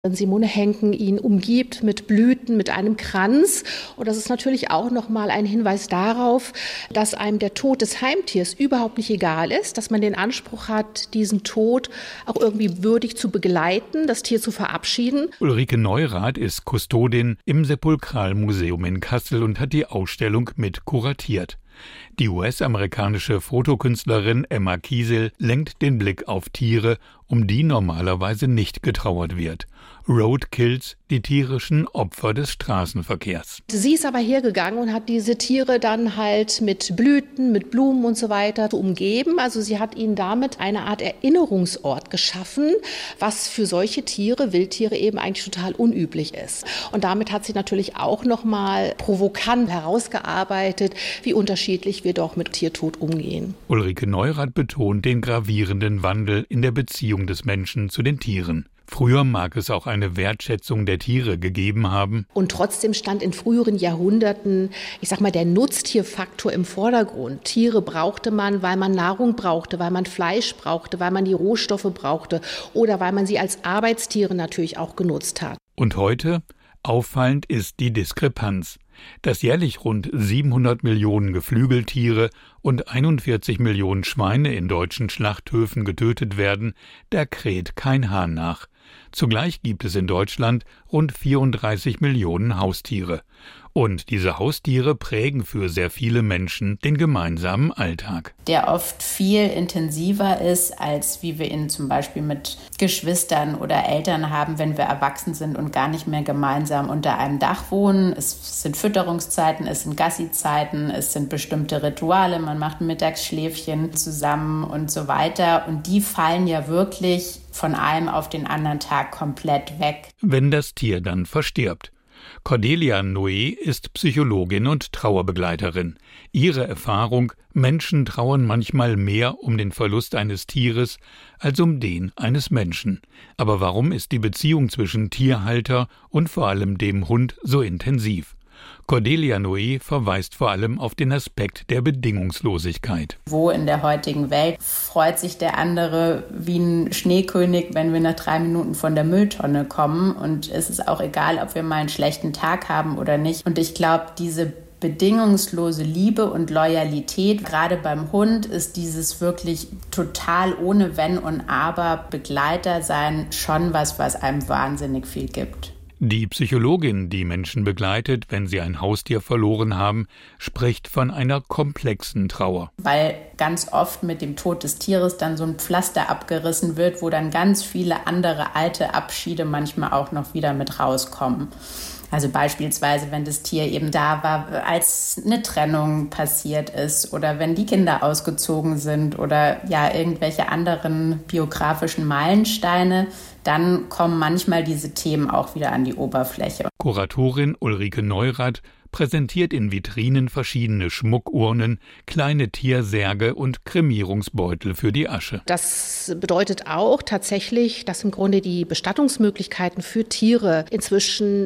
Simone Henken ihn umgibt mit Blüten, mit einem Kranz. Und das ist natürlich auch nochmal ein Hinweis darauf, dass einem der Tod des Heimtiers überhaupt nicht egal ist, dass man den Anspruch hat, diesen Tod auch irgendwie würdig zu begleiten, das Tier zu verabschieden. Ulrike Neurath ist Kustodin im Sepulkralmuseum in Kassel und hat die Ausstellung mit kuratiert. Die US-amerikanische Fotokünstlerin Emma Kiesel lenkt den Blick auf Tiere, um die normalerweise nicht getrauert wird. Roadkills, die tierischen Opfer des Straßenverkehrs. Sie ist aber hergegangen und hat diese Tiere dann halt mit Blüten, mit Blumen und so weiter umgeben. Also sie hat ihnen damit eine Art Erinnerungsort geschaffen, was für solche Tiere, Wildtiere eben eigentlich total unüblich ist. Und damit hat sie natürlich auch nochmal provokant herausgearbeitet, wie unterschiedlich wir doch mit Tiertod umgehen. Ulrike Neurath betont den gravierenden Wandel in der Beziehung des Menschen zu den Tieren. Früher mag es auch eine Wertschätzung der Tiere gegeben haben. Und trotzdem stand in früheren Jahrhunderten, der Nutztierfaktor im Vordergrund. Tiere brauchte man, weil man Nahrung brauchte, weil man Fleisch brauchte, weil man die Rohstoffe brauchte oder weil man sie als Arbeitstiere natürlich auch genutzt hat. Und heute? Auffallend ist die Diskrepanz. Dass jährlich rund 700 Millionen Geflügeltiere und 41 Millionen Schweine in deutschen Schlachthöfen getötet werden, da kräht kein Hahn nach. Zugleich gibt es in Deutschland rund 34 Millionen Haustiere. Und diese Haustiere prägen für sehr viele Menschen den gemeinsamen Alltag. Der oft viel intensiver ist, als wie wir ihn zum Beispiel mit Geschwistern oder Eltern haben, wenn wir erwachsen sind und gar nicht mehr gemeinsam unter einem Dach wohnen. Es sind Fütterungszeiten, es sind Gassi-Zeiten, es sind bestimmte Rituale, man macht ein Mittagsschläfchen zusammen und so weiter. Und die fallen ja wirklich von einem auf den anderen Tag komplett weg. Wenn das Tier dann verstirbt. Cordelia Noé ist Psychologin und Trauerbegleiterin. Ihre Erfahrung: Menschen trauern manchmal mehr um den Verlust eines Tieres als um den eines Menschen. Aber warum ist die Beziehung zwischen Tierhalter und vor allem dem Hund so intensiv? Cordelia Noé verweist vor allem auf den Aspekt der Bedingungslosigkeit. Wo in der heutigen Welt freut sich der andere wie ein Schneekönig, wenn wir nach 3 Minuten von der Mülltonne kommen? Und es ist auch egal, ob wir mal einen schlechten Tag haben oder nicht. Und ich glaube, diese bedingungslose Liebe und Loyalität, gerade beim Hund, ist dieses wirklich total ohne Wenn und Aber Begleiter sein schon was einem wahnsinnig viel gibt. Die Psychologin, die Menschen begleitet, wenn sie ein Haustier verloren haben, spricht von einer komplexen Trauer. Weil ganz oft mit dem Tod des Tieres dann so ein Pflaster abgerissen wird, wo dann ganz viele andere alte Abschiede manchmal auch noch wieder mit rauskommen. Also beispielsweise, wenn das Tier eben da war, als eine Trennung passiert ist oder wenn die Kinder ausgezogen sind oder ja irgendwelche anderen biografischen Meilensteine, dann kommen manchmal diese Themen auch wieder an die Oberfläche. Kuratorin Ulrike Neurath präsentiert in Vitrinen verschiedene Schmuckurnen, kleine Tiersärge und Kremierungsbeutel für die Asche. Das bedeutet auch tatsächlich, dass im Grunde die Bestattungsmöglichkeiten für Tiere inzwischen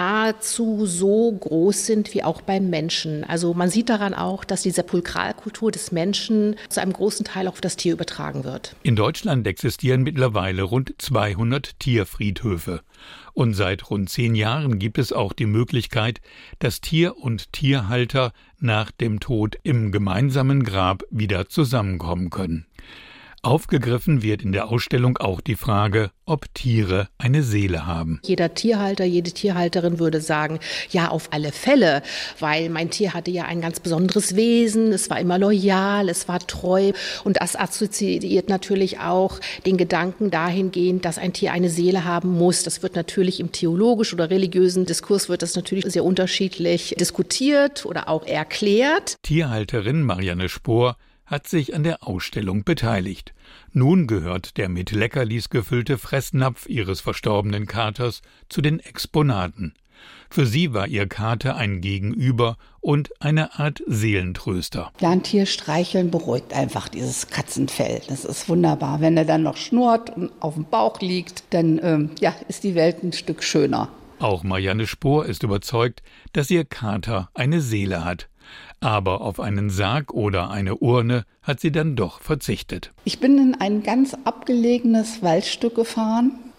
nahezu so groß sind wie auch beim Menschen. Also man sieht daran auch, dass die Sepulkralkultur des Menschen zu einem großen Teil auf das Tier übertragen wird. In Deutschland existieren mittlerweile rund 200 Tierfriedhöfe. Und seit rund 10 Jahren gibt es auch die Möglichkeit, dass Tier und Tierhalter nach dem Tod im gemeinsamen Grab wieder zusammenkommen können. Aufgegriffen wird in der Ausstellung auch die Frage, ob Tiere eine Seele haben. Jeder Tierhalter, jede Tierhalterin würde sagen, ja, auf alle Fälle, weil mein Tier hatte ja ein ganz besonderes Wesen, es war immer loyal, es war treu und das assoziiert natürlich auch den Gedanken dahingehend, dass ein Tier eine Seele haben muss. Das wird natürlich im theologischen oder religiösen Diskurs wird das natürlich sehr unterschiedlich diskutiert oder auch erklärt. Tierhalterin Marianne Spohr hat sich an der Ausstellung beteiligt. Nun gehört der mit Leckerlis gefüllte Fressnapf ihres verstorbenen Katers zu den Exponaten. Für sie war ihr Kater ein Gegenüber und eine Art Seelentröster. Ja, ein Tier streicheln beruhigt einfach dieses Katzenfell. Das ist wunderbar. Wenn er dann noch schnurrt und auf dem Bauch liegt, dann ist die Welt ein Stück schöner. Auch Marianne Spohr ist überzeugt, dass ihr Kater eine Seele hat. Aber auf einen Sarg oder eine Urne hat sie dann doch verzichtet. Ich bin in ein ganz abgelegenes Waldstück gefahren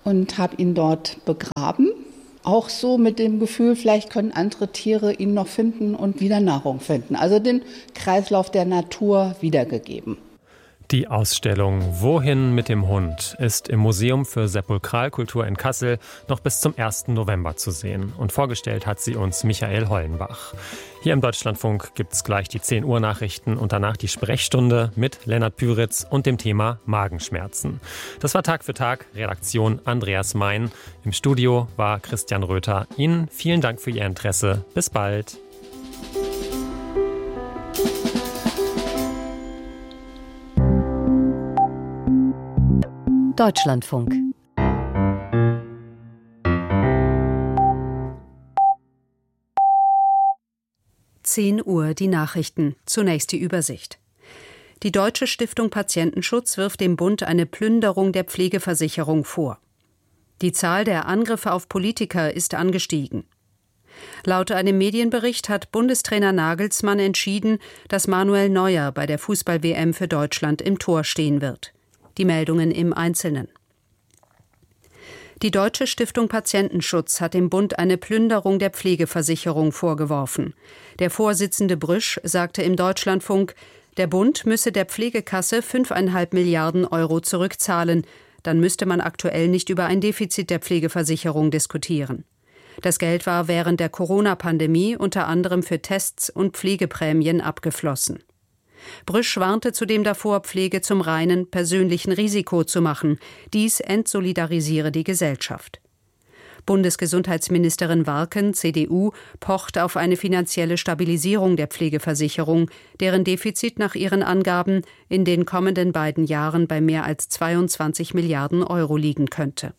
und habe ihn dort begraben. Auch so mit dem Gefühl, vielleicht können andere Tiere ihn noch finden und wieder Nahrung finden. Also den Kreislauf der Natur wiedergegeben. Die Ausstellung »Wohin mit dem Hund« ist im Museum für Sepulkralkultur in Kassel noch bis zum 1. November zu sehen. Und vorgestellt hat sie uns Michael Hollenbach. Hier im Deutschlandfunk gibt es gleich die 10 Uhr Nachrichten und danach die Sprechstunde mit Lennart Püritz und dem Thema Magenschmerzen. Das war Tag für Tag, Redaktion Andreas Mein. Im Studio war Christian Röther. Ihnen vielen Dank für Ihr Interesse. Bis bald. Deutschlandfunk. Uhr die Nachrichten. Zunächst die Übersicht. Die Deutsche Stiftung Patientenschutz wirft dem Bund eine Plünderung der Pflegeversicherung vor. Die Zahl der Angriffe auf Politiker ist angestiegen. Laut einem Medienbericht hat Bundestrainer Nagelsmann entschieden, dass Manuel Neuer bei der Fußball-WM für Deutschland im Tor stehen wird. Die Meldungen im Einzelnen. Die Deutsche Stiftung Patientenschutz hat dem Bund eine Plünderung der Pflegeversicherung vorgeworfen. Der Vorsitzende Brüsch sagte im Deutschlandfunk, der Bund müsse der Pflegekasse 5,5 Milliarden Euro zurückzahlen. Dann müsste man aktuell nicht über ein Defizit der Pflegeversicherung diskutieren. Das Geld war während der Corona-Pandemie unter anderem für Tests und Pflegeprämien abgeflossen. Brüsch warnte zudem davor, Pflege zum reinen persönlichen Risiko zu machen. Dies entsolidarisiere die Gesellschaft. Bundesgesundheitsministerin Warken, CDU, pocht auf eine finanzielle Stabilisierung der Pflegeversicherung, deren Defizit nach ihren Angaben in den kommenden beiden Jahren bei mehr als 22 Milliarden Euro liegen könnte.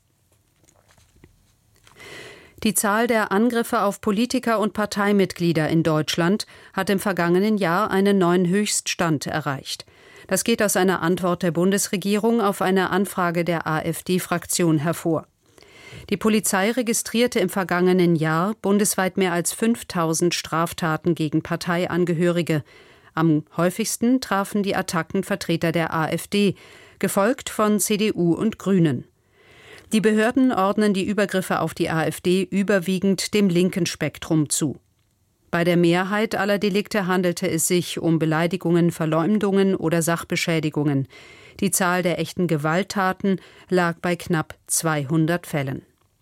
Die Zahl der Angriffe auf Politiker und Parteimitglieder in Deutschland hat im vergangenen Jahr einen neuen Höchststand erreicht. Das geht aus einer Antwort der Bundesregierung auf eine Anfrage der AfD-Fraktion hervor. Die Polizei registrierte im vergangenen Jahr bundesweit mehr als 5.000 Straftaten gegen Parteiangehörige. Am häufigsten trafen die Attacken Vertreter der AfD, gefolgt von CDU und Grünen. Die Behörden ordnen die Übergriffe auf die AfD überwiegend dem linken Spektrum zu. Bei der Mehrheit aller Delikte handelte es sich um Beleidigungen, Verleumdungen oder Sachbeschädigungen. Die Zahl der echten Gewalttaten lag bei knapp 200 Fällen.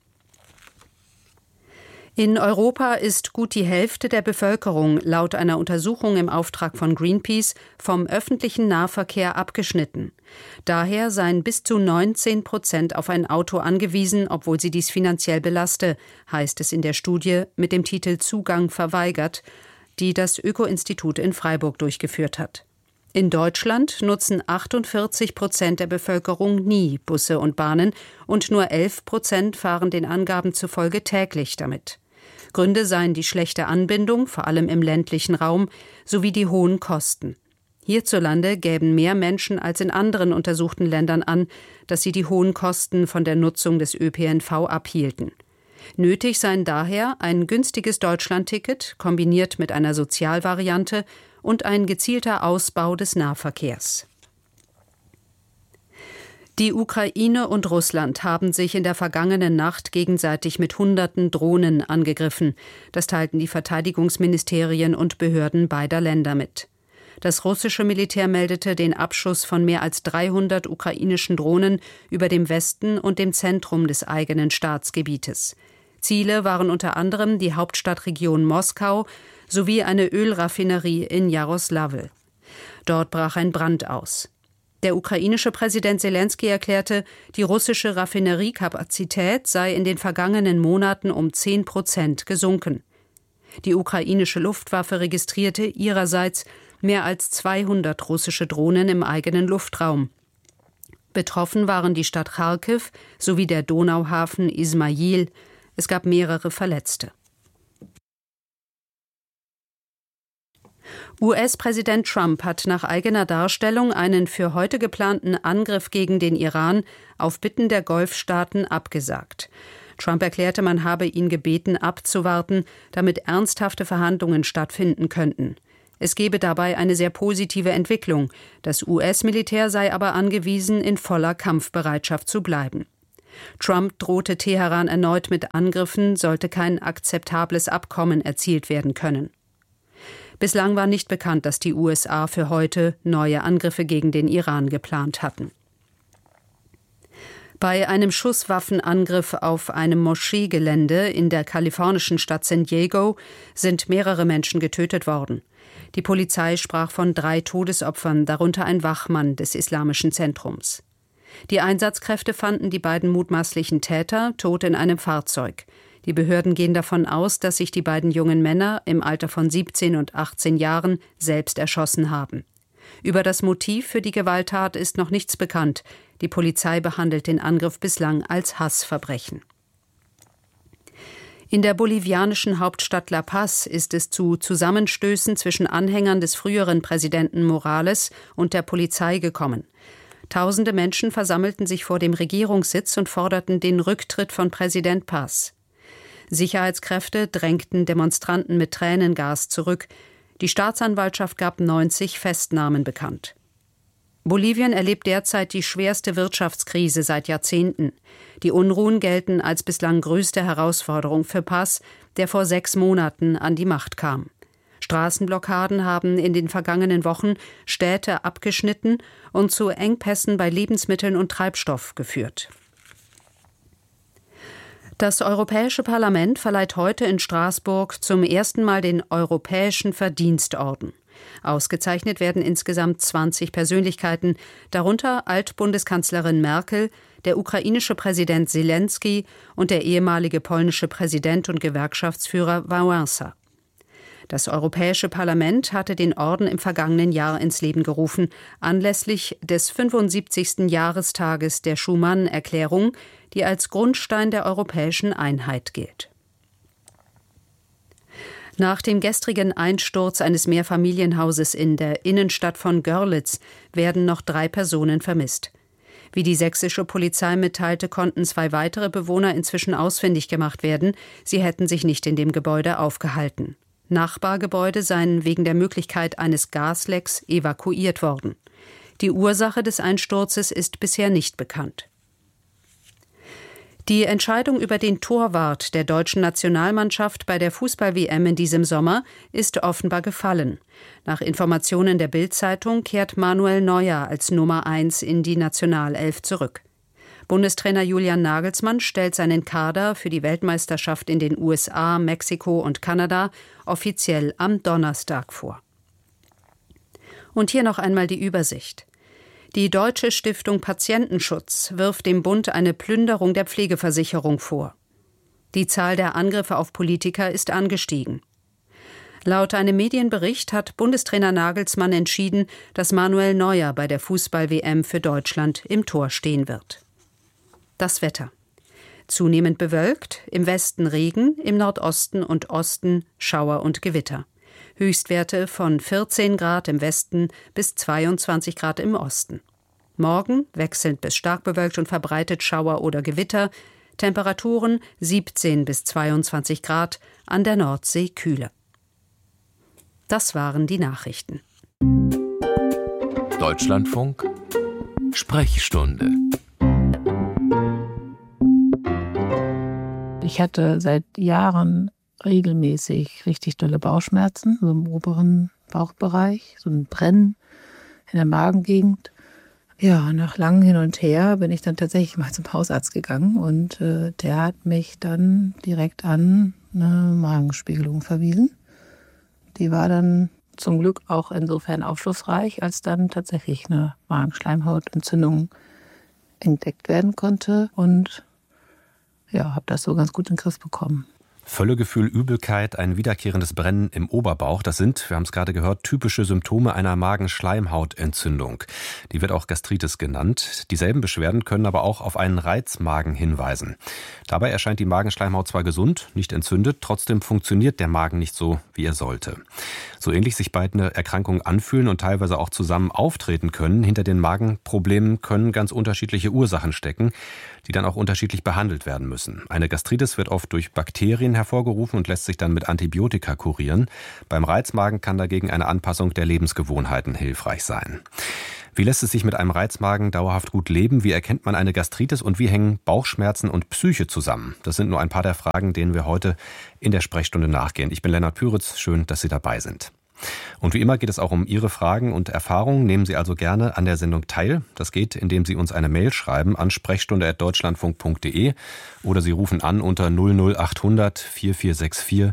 In Europa ist gut die Hälfte der Bevölkerung laut einer Untersuchung im Auftrag von Greenpeace vom öffentlichen Nahverkehr abgeschnitten. Daher seien bis zu 19% auf ein Auto angewiesen, obwohl sie dies finanziell belaste, heißt es in der Studie mit dem Titel Zugang verweigert, die das Öko-Institut in Freiburg durchgeführt hat. In Deutschland nutzen 48% der Bevölkerung nie Busse und Bahnen und nur 11% fahren den Angaben zufolge täglich damit. Gründe seien die schlechte Anbindung, vor allem im ländlichen Raum, sowie die hohen Kosten. Hierzulande gäben mehr Menschen als in anderen untersuchten Ländern an, dass sie die hohen Kosten von der Nutzung des ÖPNV abhielten. Nötig seien daher ein günstiges Deutschlandticket kombiniert mit einer Sozialvariante und ein gezielter Ausbau des Nahverkehrs. Die Ukraine und Russland haben sich in der vergangenen Nacht gegenseitig mit Hunderten Drohnen angegriffen. Das teilten die Verteidigungsministerien und Behörden beider Länder mit. Das russische Militär meldete den Abschuss von mehr als 300 ukrainischen Drohnen über dem Westen und dem Zentrum des eigenen Staatsgebietes. Ziele waren unter anderem die Hauptstadtregion Moskau sowie eine Ölraffinerie in Jaroslawl. Dort brach ein Brand aus. Der ukrainische Präsident Selenskyj erklärte, die russische Raffineriekapazität sei in den vergangenen Monaten um 10% gesunken. Die ukrainische Luftwaffe registrierte ihrerseits mehr als 200 russische Drohnen im eigenen Luftraum. Betroffen waren die Stadt Charkiw sowie der Donauhafen Ismail. Es gab mehrere Verletzte. US-Präsident Trump hat nach eigener Darstellung einen für heute geplanten Angriff gegen den Iran auf Bitten der Golfstaaten abgesagt. Trump erklärte, man habe ihn gebeten, abzuwarten, damit ernsthafte Verhandlungen stattfinden könnten. Es gebe dabei eine sehr positive Entwicklung. Das US-Militär sei aber angewiesen, in voller Kampfbereitschaft zu bleiben. Trump drohte Teheran erneut mit Angriffen, sollte kein akzeptables Abkommen erzielt werden können. Bislang war nicht bekannt, dass die USA für heute neue Angriffe gegen den Iran geplant hatten. Bei einem Schusswaffenangriff auf einem Moscheegelände in der kalifornischen Stadt San Diego sind mehrere Menschen getötet worden. Die Polizei sprach von 3 Todesopfern, darunter ein Wachmann des Islamischen Zentrums. Die Einsatzkräfte fanden die beiden mutmaßlichen Täter tot in einem Fahrzeug. Die Behörden gehen davon aus, dass sich die beiden jungen Männer im Alter von 17 und 18 Jahren selbst erschossen haben. Über das Motiv für die Gewalttat ist noch nichts bekannt. Die Polizei behandelt den Angriff bislang als Hassverbrechen. In der bolivianischen Hauptstadt La Paz ist es zu Zusammenstößen zwischen Anhängern des früheren Präsidenten Morales und der Polizei gekommen. Tausende Menschen versammelten sich vor dem Regierungssitz und forderten den Rücktritt von Präsident Paz. Sicherheitskräfte drängten Demonstranten mit Tränengas zurück. Die Staatsanwaltschaft gab 90 Festnahmen bekannt. Bolivien erlebt derzeit die schwerste Wirtschaftskrise seit Jahrzehnten. Die Unruhen gelten als bislang größte Herausforderung für Paz, der vor 6 Monaten an die Macht kam. Straßenblockaden haben in den vergangenen Wochen Städte abgeschnitten und zu Engpässen bei Lebensmitteln und Treibstoff geführt. Das Europäische Parlament verleiht heute in Straßburg zum ersten Mal den Europäischen Verdienstorden. Ausgezeichnet werden insgesamt 20 Persönlichkeiten, darunter Altbundeskanzlerin Merkel, der ukrainische Präsident Zelensky und der ehemalige polnische Präsident und Gewerkschaftsführer Wałęsa. Das Europäische Parlament hatte den Orden im vergangenen Jahr ins Leben gerufen, anlässlich des 75. Jahrestages der Schuman-Erklärung, die als Grundstein der europäischen Einheit gilt. Nach dem gestrigen Einsturz eines Mehrfamilienhauses in der Innenstadt von Görlitz werden noch 3 Personen vermisst. Wie die sächsische Polizei mitteilte, konnten 2 weitere Bewohner inzwischen ausfindig gemacht werden. Sie hätten sich nicht in dem Gebäude aufgehalten. Nachbargebäude seien wegen der Möglichkeit eines Gaslecks evakuiert worden. Die Ursache des Einsturzes ist bisher nicht bekannt. Die Entscheidung über den Torwart der deutschen Nationalmannschaft bei der Fußball-WM in diesem Sommer ist offenbar gefallen. Nach Informationen der Bild-Zeitung kehrt Manuel Neuer als Nummer 1 in die Nationalelf zurück. Bundestrainer Julian Nagelsmann stellt seinen Kader für die Weltmeisterschaft in den USA, Mexiko und Kanada offiziell am Donnerstag vor. Und hier noch einmal die Übersicht. Die Deutsche Stiftung Patientenschutz wirft dem Bund eine Plünderung der Pflegeversicherung vor. Die Zahl der Angriffe auf Politiker ist angestiegen. Laut einem Medienbericht hat Bundestrainer Nagelsmann entschieden, dass Manuel Neuer bei der Fußball-WM für Deutschland im Tor stehen wird. Das Wetter. Zunehmend bewölkt, im Westen Regen, im Nordosten und Osten Schauer und Gewitter. Höchstwerte von 14 Grad im Westen bis 22 Grad im Osten. Morgen wechselnd bis stark bewölkt und verbreitet Schauer oder Gewitter. Temperaturen 17 bis 22 Grad, an der Nordsee kühler. Das waren die Nachrichten. Deutschlandfunk Sprechstunde. Ich hatte seit Jahren regelmäßig richtig dolle Bauchschmerzen, so im oberen Bauchbereich, so ein Brennen in der Magengegend. Ja, nach langem Hin und Her bin ich dann tatsächlich mal zum Hausarzt gegangen und der hat mich dann direkt an eine Magenspiegelung verwiesen. Die war dann zum Glück auch insofern aufschlussreich, als dann tatsächlich eine Magenschleimhautentzündung entdeckt werden konnte und ja, habe das so ganz gut in den Griff bekommen. Völlegefühl, Übelkeit, ein wiederkehrendes Brennen im Oberbauch, das sind, wir haben es gerade gehört, typische Symptome einer Magenschleimhautentzündung. Die wird auch Gastritis genannt. Dieselben Beschwerden können aber auch auf einen Reizmagen hinweisen. Dabei erscheint die Magenschleimhaut zwar gesund, nicht entzündet, trotzdem funktioniert der Magen nicht so, wie er sollte. So ähnlich sich beide Erkrankungen anfühlen und teilweise auch zusammen auftreten können, hinter den Magenproblemen können ganz unterschiedliche Ursachen stecken, die dann auch unterschiedlich behandelt werden müssen. Eine Gastritis wird oft durch Bakterien hervorgerufen und lässt sich dann mit Antibiotika kurieren. Beim Reizmagen kann dagegen eine Anpassung der Lebensgewohnheiten hilfreich sein. Wie lässt es sich mit einem Reizmagen dauerhaft gut leben? Wie erkennt man eine Gastritis und wie hängen Bauchschmerzen und Psyche zusammen? Das sind nur ein paar der Fragen, denen wir heute in der Sprechstunde nachgehen. Ich bin Lennart Püritz, schön, dass Sie dabei sind. Und wie immer geht es auch um Ihre Fragen und Erfahrungen. Nehmen Sie also gerne an der Sendung teil. Das geht, indem Sie uns eine Mail schreiben an sprechstunde@deutschlandfunk.de oder Sie rufen an unter 00800 4464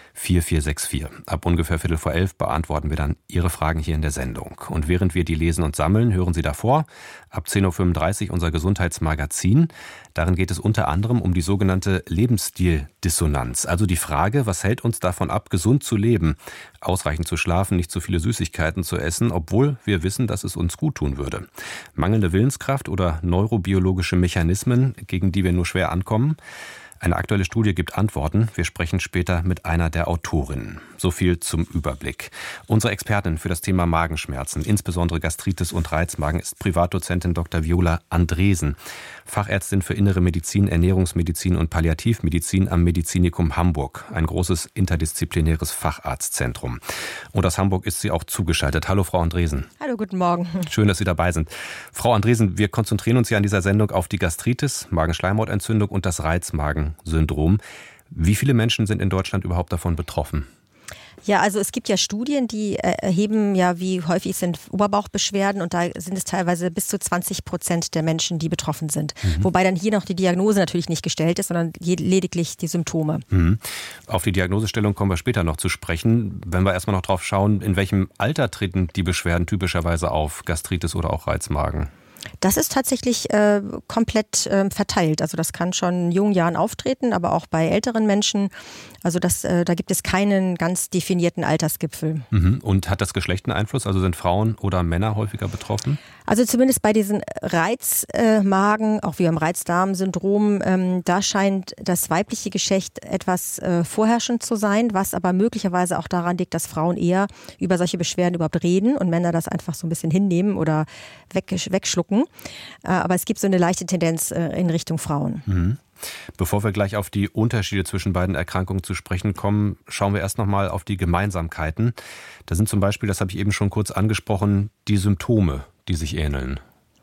4464. Ab ungefähr 10:45 beantworten wir dann Ihre Fragen hier in der Sendung. Und während wir die lesen und sammeln, hören Sie davor ab 10:35 Uhr unser Gesundheitsmagazin. Darin geht es unter anderem um die sogenannte Lebensstildissonanz. Also die Frage, was hält uns davon ab, gesund zu leben, ausreichend zu schlafen, nicht zu viele Süßigkeiten zu essen, obwohl wir wissen, dass es uns gut tun würde. Mangelnde Willenskraft oder neurobiologische Mechanismen, gegen die wir nur schwer ankommen? Eine aktuelle Studie gibt Antworten. Wir sprechen später mit einer der Autorinnen. So viel zum Überblick. Unsere Expertin für das Thema Magenschmerzen, insbesondere Gastritis und Reizmagen, ist Privatdozentin Dr. Viola Andresen, Fachärztin für Innere Medizin, Ernährungsmedizin und Palliativmedizin am Medizinikum Hamburg, ein großes interdisziplinäres Facharztzentrum. Und aus Hamburg ist sie auch zugeschaltet. Hallo, Frau Andresen. Hallo, guten Morgen. Schön, dass Sie dabei sind. Frau Andresen, wir konzentrieren uns ja in dieser Sendung auf die Gastritis, Magenschleimhautentzündung und das Reizmagensyndrom. Wie viele Menschen sind in Deutschland überhaupt davon betroffen? Ja, also es gibt ja Studien, die erheben ja, wie häufig sind Oberbauchbeschwerden und da sind es teilweise bis zu 20% der Menschen, die betroffen sind. Wobei dann hier noch die Diagnose natürlich nicht gestellt ist, sondern lediglich die Symptome. Auf die Diagnosestellung kommen wir später noch zu sprechen. Wenn wir erstmal noch drauf schauen, in welchem Alter treten die Beschwerden typischerweise auf, Gastritis oder auch Reizmagen? Das ist tatsächlich komplett verteilt. Also das kann schon in jungen Jahren auftreten, aber auch bei älteren Menschen. Also da gibt es keinen ganz definierten Altersgipfel. Und hat das Geschlecht einen Einfluss? Also sind Frauen oder Männer häufiger betroffen? Also zumindest bei diesen Reizmagen, auch wie beim Reizdarmsyndrom, da scheint das weibliche Geschlecht etwas vorherrschend zu sein, was aber möglicherweise auch daran liegt, dass Frauen eher über solche Beschwerden überhaupt reden und Männer das einfach so ein bisschen hinnehmen oder wegschlucken. Aber es gibt so eine leichte Tendenz in Richtung Frauen. Bevor wir gleich auf die Unterschiede zwischen beiden Erkrankungen zu sprechen kommen, schauen wir erst noch mal auf die Gemeinsamkeiten. Da sind zum Beispiel, das habe ich eben schon kurz angesprochen, die Symptome, die sich ähneln.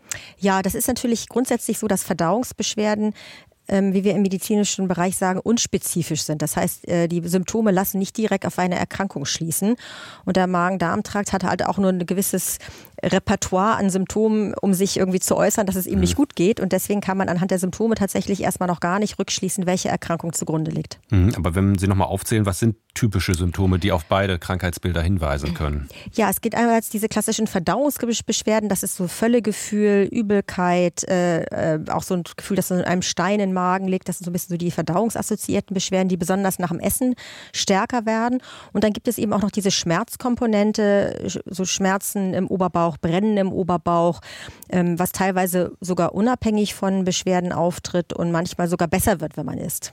Ja, das ist natürlich grundsätzlich so, dass Verdauungsbeschwerden, wie wir im medizinischen Bereich sagen, unspezifisch sind. Das heißt, die Symptome lassen nicht direkt auf eine Erkrankung schließen. Und der Magen-Darm-Trakt hat halt auch nur ein gewisses Repertoire an Symptomen, um sich irgendwie zu äußern, dass es ihm nicht gut geht. Und deswegen kann man anhand der Symptome tatsächlich erstmal noch gar nicht rückschließen, welche Erkrankung zugrunde liegt. Aber wenn Sie nochmal aufzählen, was sind typische Symptome, die auf beide Krankheitsbilder hinweisen können? Ja, es geht einmal diese klassischen Verdauungsbeschwerden, das ist so Völlegefühl, Übelkeit, auch so ein Gefühl, dass so einem Stein im Magen liegt. Das sind so ein bisschen so die verdauungsassoziierten Beschwerden, die besonders nach dem Essen stärker werden. Und dann gibt es eben auch noch diese Schmerzkomponente, so Schmerzen im Oberbauch, Brennen im Oberbauch, was teilweise sogar unabhängig von Beschwerden auftritt und manchmal sogar besser wird, wenn man isst.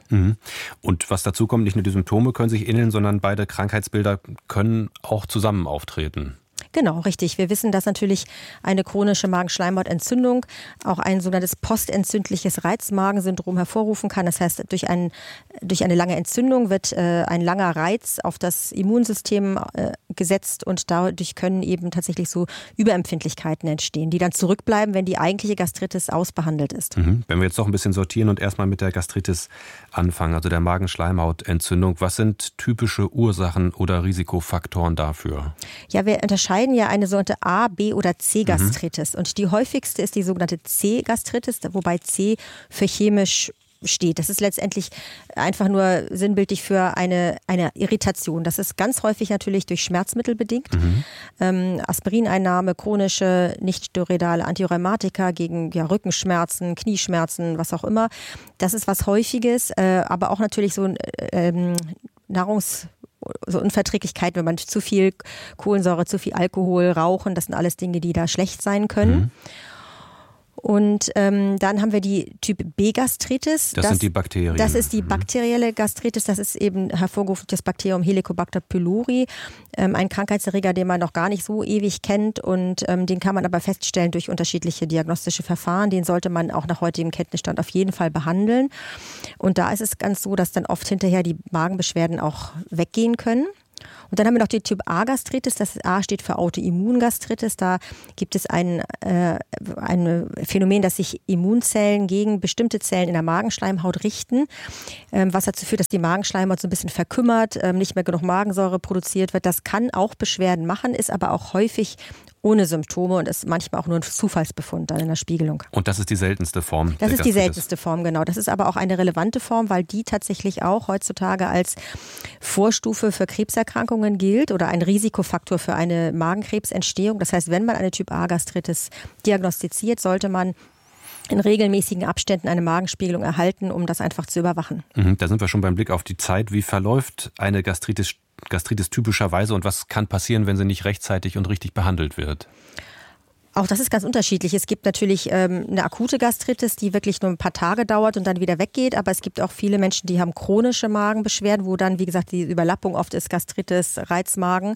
Und was dazu kommt, nicht nur die Symptome können sich ähneln, sondern beide Krankheitsbilder können auch zusammen auftreten. Genau, richtig. Wir wissen, dass natürlich eine chronische Magenschleimhautentzündung auch ein sogenanntes postentzündliches Reizmagensyndrom hervorrufen kann. Das heißt, durch eine lange Entzündung wird ein langer Reiz auf das Immunsystem gesetzt und dadurch können eben tatsächlich so Überempfindlichkeiten entstehen, die dann zurückbleiben, wenn die eigentliche Gastritis ausbehandelt ist. Wenn wir jetzt noch ein bisschen sortieren und erstmal mit der Gastritis anfangen, also der Magenschleimhautentzündung, was sind typische Ursachen oder Risikofaktoren dafür? Ja, wir unterscheiden ja eine sogenannte A-, B- oder C-Gastritis. Und die häufigste ist die sogenannte C-Gastritis, wobei C für chemisch steht. Das ist letztendlich einfach nur sinnbildlich für eine Irritation. Das ist ganz häufig natürlich durch Schmerzmittel bedingt. Aspirineinnahme, chronische, nicht-steroidale Antirheumatika gegen Rückenschmerzen, Knieschmerzen, was auch immer. Das ist was Häufiges, aber auch natürlich so so Unverträglichkeit, wenn man zu viel Kohlensäure, zu viel Alkohol, Rauchen, das sind alles Dinge, die da schlecht sein können. Und dann haben wir die Typ B-Gastritis. Das sind die Bakterien. Das ist die bakterielle Gastritis. Das ist eben hervorgerufen durch das Bakterium Helicobacter pylori. Ein Krankheitserreger, den man noch gar nicht so ewig kennt. Und den kann man aber feststellen durch unterschiedliche diagnostische Verfahren. Den sollte man auch nach heutigem Kenntnisstand auf jeden Fall behandeln. Und da ist es ganz so, dass dann oft hinterher die Magenbeschwerden auch weggehen können. Und dann haben wir noch die Typ-A-Gastritis. Das A steht für Autoimmungastritis. Da gibt es ein Phänomen, dass sich Immunzellen gegen bestimmte Zellen in der Magenschleimhaut richten, was dazu führt, dass die Magenschleimhaut so ein bisschen verkümmert, nicht mehr genug Magensäure produziert wird. Das kann auch Beschwerden machen, ist aber auch häufig ohne Symptome und ist manchmal auch nur ein Zufallsbefund dann in der Spiegelung. Und das ist die seltenste Form? Das ist die seltenste Form, genau. Das ist aber auch eine relevante Form, weil die tatsächlich auch heutzutage als Vorstufe für Krebserkrankungen gilt oder ein Risikofaktor für eine Magenkrebsentstehung. Das heißt, wenn man eine Typ-A-Gastritis diagnostiziert, sollte man in regelmäßigen Abständen eine Magenspiegelung erhalten, um das einfach zu überwachen. Da sind wir schon beim Blick auf die Zeit. Wie verläuft eine Gastritis typischerweise und was kann passieren, wenn sie nicht rechtzeitig und richtig behandelt wird? Auch das ist ganz unterschiedlich. Es gibt natürlich eine akute Gastritis, die wirklich nur ein paar Tage dauert und dann wieder weggeht. Aber es gibt auch viele Menschen, die haben chronische Magenbeschwerden, wo dann, wie gesagt, die Überlappung oft ist Gastritis, Reizmagen.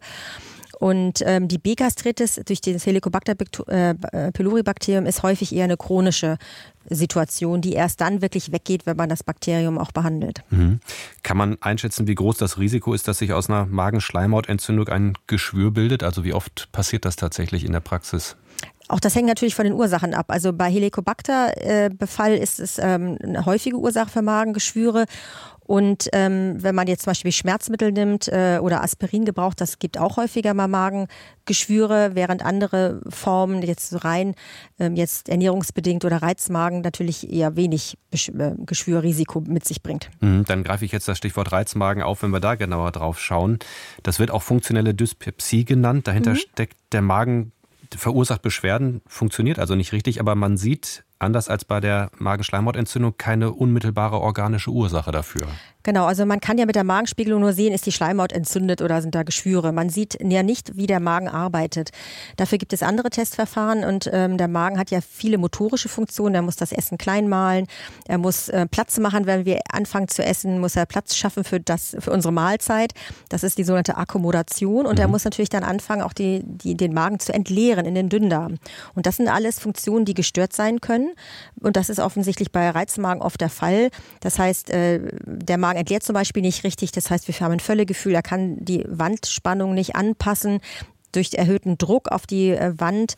Und die B-Gastritis durch das Helicobacter pylori-Bakterium ist häufig eher eine chronische Situation, die erst dann wirklich weggeht, wenn man das Bakterium auch behandelt. Kann man einschätzen, wie groß das Risiko ist, dass sich aus einer Magenschleimhautentzündung ein Geschwür bildet? Also wie oft passiert das tatsächlich in der Praxis? Auch das hängt natürlich von den Ursachen ab. Also bei Helicobacter-Befall ist es eine häufige Ursache für Magengeschwüre. Und wenn man jetzt zum Beispiel Schmerzmittel nimmt oder Aspirin gebraucht, das gibt auch häufiger mal Magengeschwüre, während andere Formen jetzt so rein jetzt ernährungsbedingt oder Reizmagen natürlich eher wenig Geschwürrisiko mit sich bringt. Dann greife ich jetzt das Stichwort Reizmagen auf, wenn wir da genauer drauf schauen. Das wird auch funktionelle Dyspepsie genannt. Dahinter steckt der Magen, verursacht Beschwerden, funktioniert also nicht richtig, aber man sieht, anders als bei der Magenschleimhautentzündung, keine unmittelbare organische Ursache dafür. Genau, also man kann ja mit der Magenspiegelung nur sehen, ist die Schleimhaut entzündet oder sind da Geschwüre. Man sieht ja nicht, wie der Magen arbeitet. Dafür gibt es andere Testverfahren und der Magen hat ja viele motorische Funktionen. Er muss das Essen klein mahlen, er muss Platz machen, wenn wir anfangen zu essen, muss er Platz schaffen für unsere Mahlzeit. Das ist die sogenannte Akkommodation und er muss natürlich dann anfangen, auch den Magen zu entleeren in den Dünndarm. Und das sind alles Funktionen, die gestört sein können. Und das ist offensichtlich bei Reizmagen oft der Fall. Das heißt, der Magen entleert zum Beispiel nicht richtig. Das heißt, wir haben ein Völlegefühl, er kann die Wandspannung nicht anpassen. Durch erhöhten Druck auf die Wand